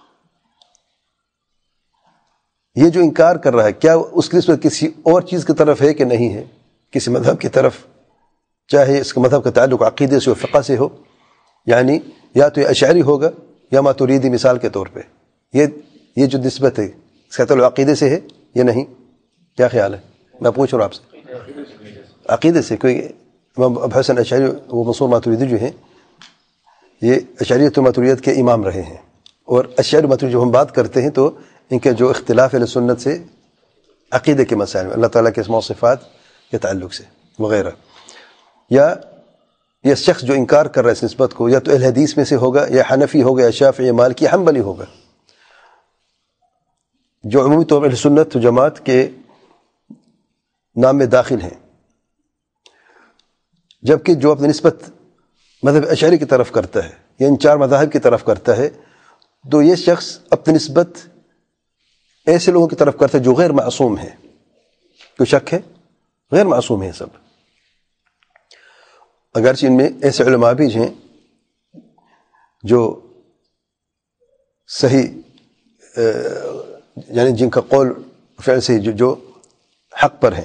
یہ جو انکار کر رہا ہے کیا اس کی نسبت کسی اور چیز کی طرف ہے کہ نہیں ہے، کسی مذہب کی طرف، چاہے اس کا مذہب کا تعلق عقیدے سے و فقہ سے ہو، یعنی یا تو یہ اشعری ہوگا یا ماتوریدی مثال کے طور پہ، یہ جو نسبت ہے اس کا تعلق عقیدے سے ہے یا نہیں؟ کیا خیال ہے؟ میں پوچھ رہا ہوں آپ سے، عقیدے سے؟ کوئی امام ابو حسن اشعری وہ منصور ماتوریدی جو ہیں یہ اشعریت و ماتوریت کے امام رہے ہیں، اور اشعری ماتوریدی جب ہم بات کرتے ہیں تو ان کے جو اختلاف اہل سنت سے عقیدے کے مسائل میں، اللہ تعالیٰ کے اسماء و صفات کے تعلق سے وغیرہ، یا یہ شخص جو انکار کر رہا ہے اس نسبت کو یا تو اہل حدیث میں سے ہوگا یا حنفی ہوگا یا شافعی یا مالکی یا حنبلی ہوگا، جو عمومی طور پر اہل سنت و جماعت کے نام میں داخل ہیں، جبکہ جو اپنی نسبت مذہب اشعری کی طرف کرتا ہے یا ان چار مذاہب کی طرف کرتا ہے تو یہ شخص اپنی نسبت ایسے لوگوں کی طرف کرتا ہے جو غیر معصوم ہیں، کوئی شک ہے؟ غیر معصوم ہیں سب، اگرچہ ان میں ایسے علماء بھی ہیں جو صحیح یعنی جن کا قول فعل سے جو حق پر ہیں،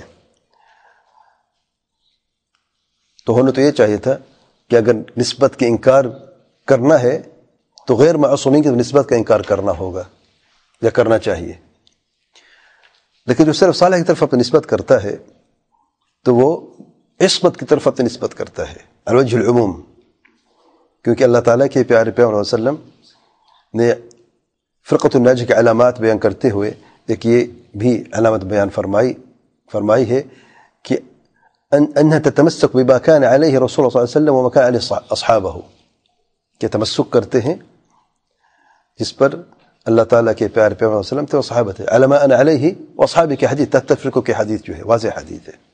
تو ہونا تو یہ چاہیے تھا کہ اگر نسبت کے انکار کرنا ہے تو غیر معصومین کی نسبت کا انکار کرنا ہوگا یا کرنا چاہیے، لیکن جو صرف صالح کی طرف اپنی نسبت کرتا ہے تو وہ عصمت کی طرف اپنی نسبت کرتا ہے الوجہ العموم، کیونکہ اللہ تعالیٰ کے پیارے پیغمبر صلی اللہ علیہ وسلم نے فرقۃ الناجیہ کے علامات بیان کرتے ہوئے ایک یہ بھی علامت بیان فرمائی ہے کہ انها تتمسک بما كان علیہ رسول اللہ صلی اللہ علیہ وسلم وما كان علیہ اصحابہ، کہ تمسک کرتے ہیں جس پر اللہ تعالیٰ کے پیارے پیغمبر صلی اللہ علیہ وسلم تھے اور صحابہ تھے، على ما انا علیہ واصحابی کی حدیث تفرقوں کی حدیث جو ہے واضح حدیث ہے۔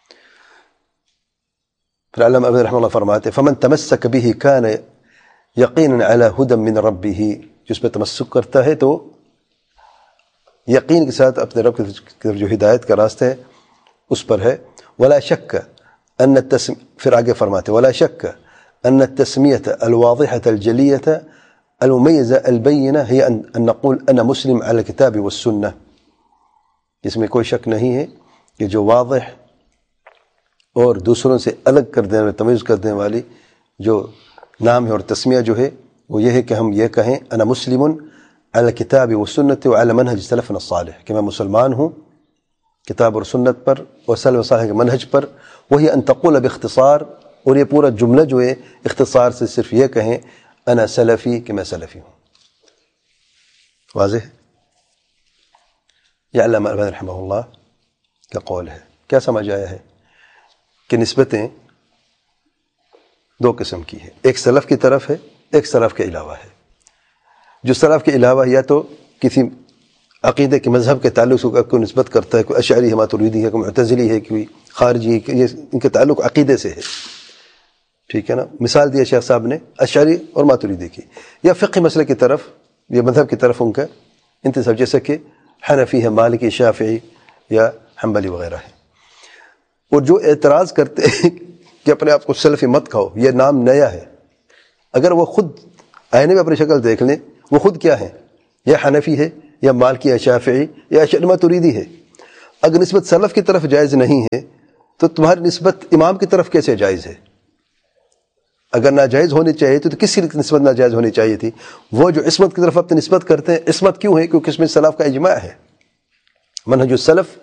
پھر علامہ ابن رحمہ اللہ فرماتے فمن تمسک به كان یقینا على هدى من ربه، جس پہ تمسک کرتا ہے تو یقین کے ساتھ اپنے رب کی جو ہدایت کا راستہ ہے اس پر ہے۔ ولا شک ان پھر آگے فرماتے ولا شک ان التسمیۃ الواضحة الجلیة الممیزة البینة هي ان نقول انا مسلم على الكتاب والسنة، اس میں کوئی شک نہیں ہے کہ جو واضح اور دوسروں سے الگ کر دینے تمیز کر دینے والی جو نام ہے اور تسمیہ جو ہے وہ یہ ہے کہ ہم یہ کہیں انا مسلم علی الکتاب والسنۃ وعلی منہج سلفنا الصالح، کہ میں مسلمان ہوں کتاب اور سنت پر اور سلف صالح کے منہج پر، وہی ان تقول باختصار، اور یہ پورا جملہ جو ہے اختصار سے صرف یہ کہیں انا سلفی، کہ میں سلفی ہوں۔ واضح ہے؟ یہ علامہ البانی رحمہ اللہ کا قول ہے۔ کیا سمجھ آیا ہے کہ نسبتیں دو قسم کی ہے، ایک سلف کی طرف ہے، ایک سلف کے علاوہ ہے۔ جو سلف کے علاوہ یا تو کسی عقیدے کے مذہب کے تعلق سے کوئی نسبت کرتا ہے، کوئی اشعری ہے، ماتوریدی ہے، کوئی معتزلی ہے، کوئی خارجی ہے، یہ ان کے تعلق عقیدے سے ہے، ٹھیک ہے نا؟ مثال دیا شیخ صاحب نے اشعری اور ماتوریدی کی، یا فقہ مسئلے کی طرف یا مذہب کی طرف ان کا انتساب، جیسے کہ حنفی ہے، مالکی، شافعی یا حنبلی وغیرہ ہے۔ اور جو اعتراض کرتے ہیں کہ اپنے آپ کو سلفی مت کہو، یہ نام نیا ہے، اگر وہ خود آئینے میں اپنی شکل دیکھ لیں وہ خود کیا ہے، یا حنفی ہے یا مالکی یا شافعی یا اشعری ماتوریدی ہے۔ اگر نسبت سلف کی طرف جائز نہیں ہے تو تمہاری نسبت امام کی طرف کیسے جائز ہے؟ اگر ناجائز ہونی چاہیے تو کسی کی نسبت ناجائز ہونی چاہیے تھی. وہ جو عصمت کی طرف اپنی نسبت کرتے ہیں، عصمت کیوں ہے؟ کیونکہ اس میں سلف کا اجماع ہے. منہج السلف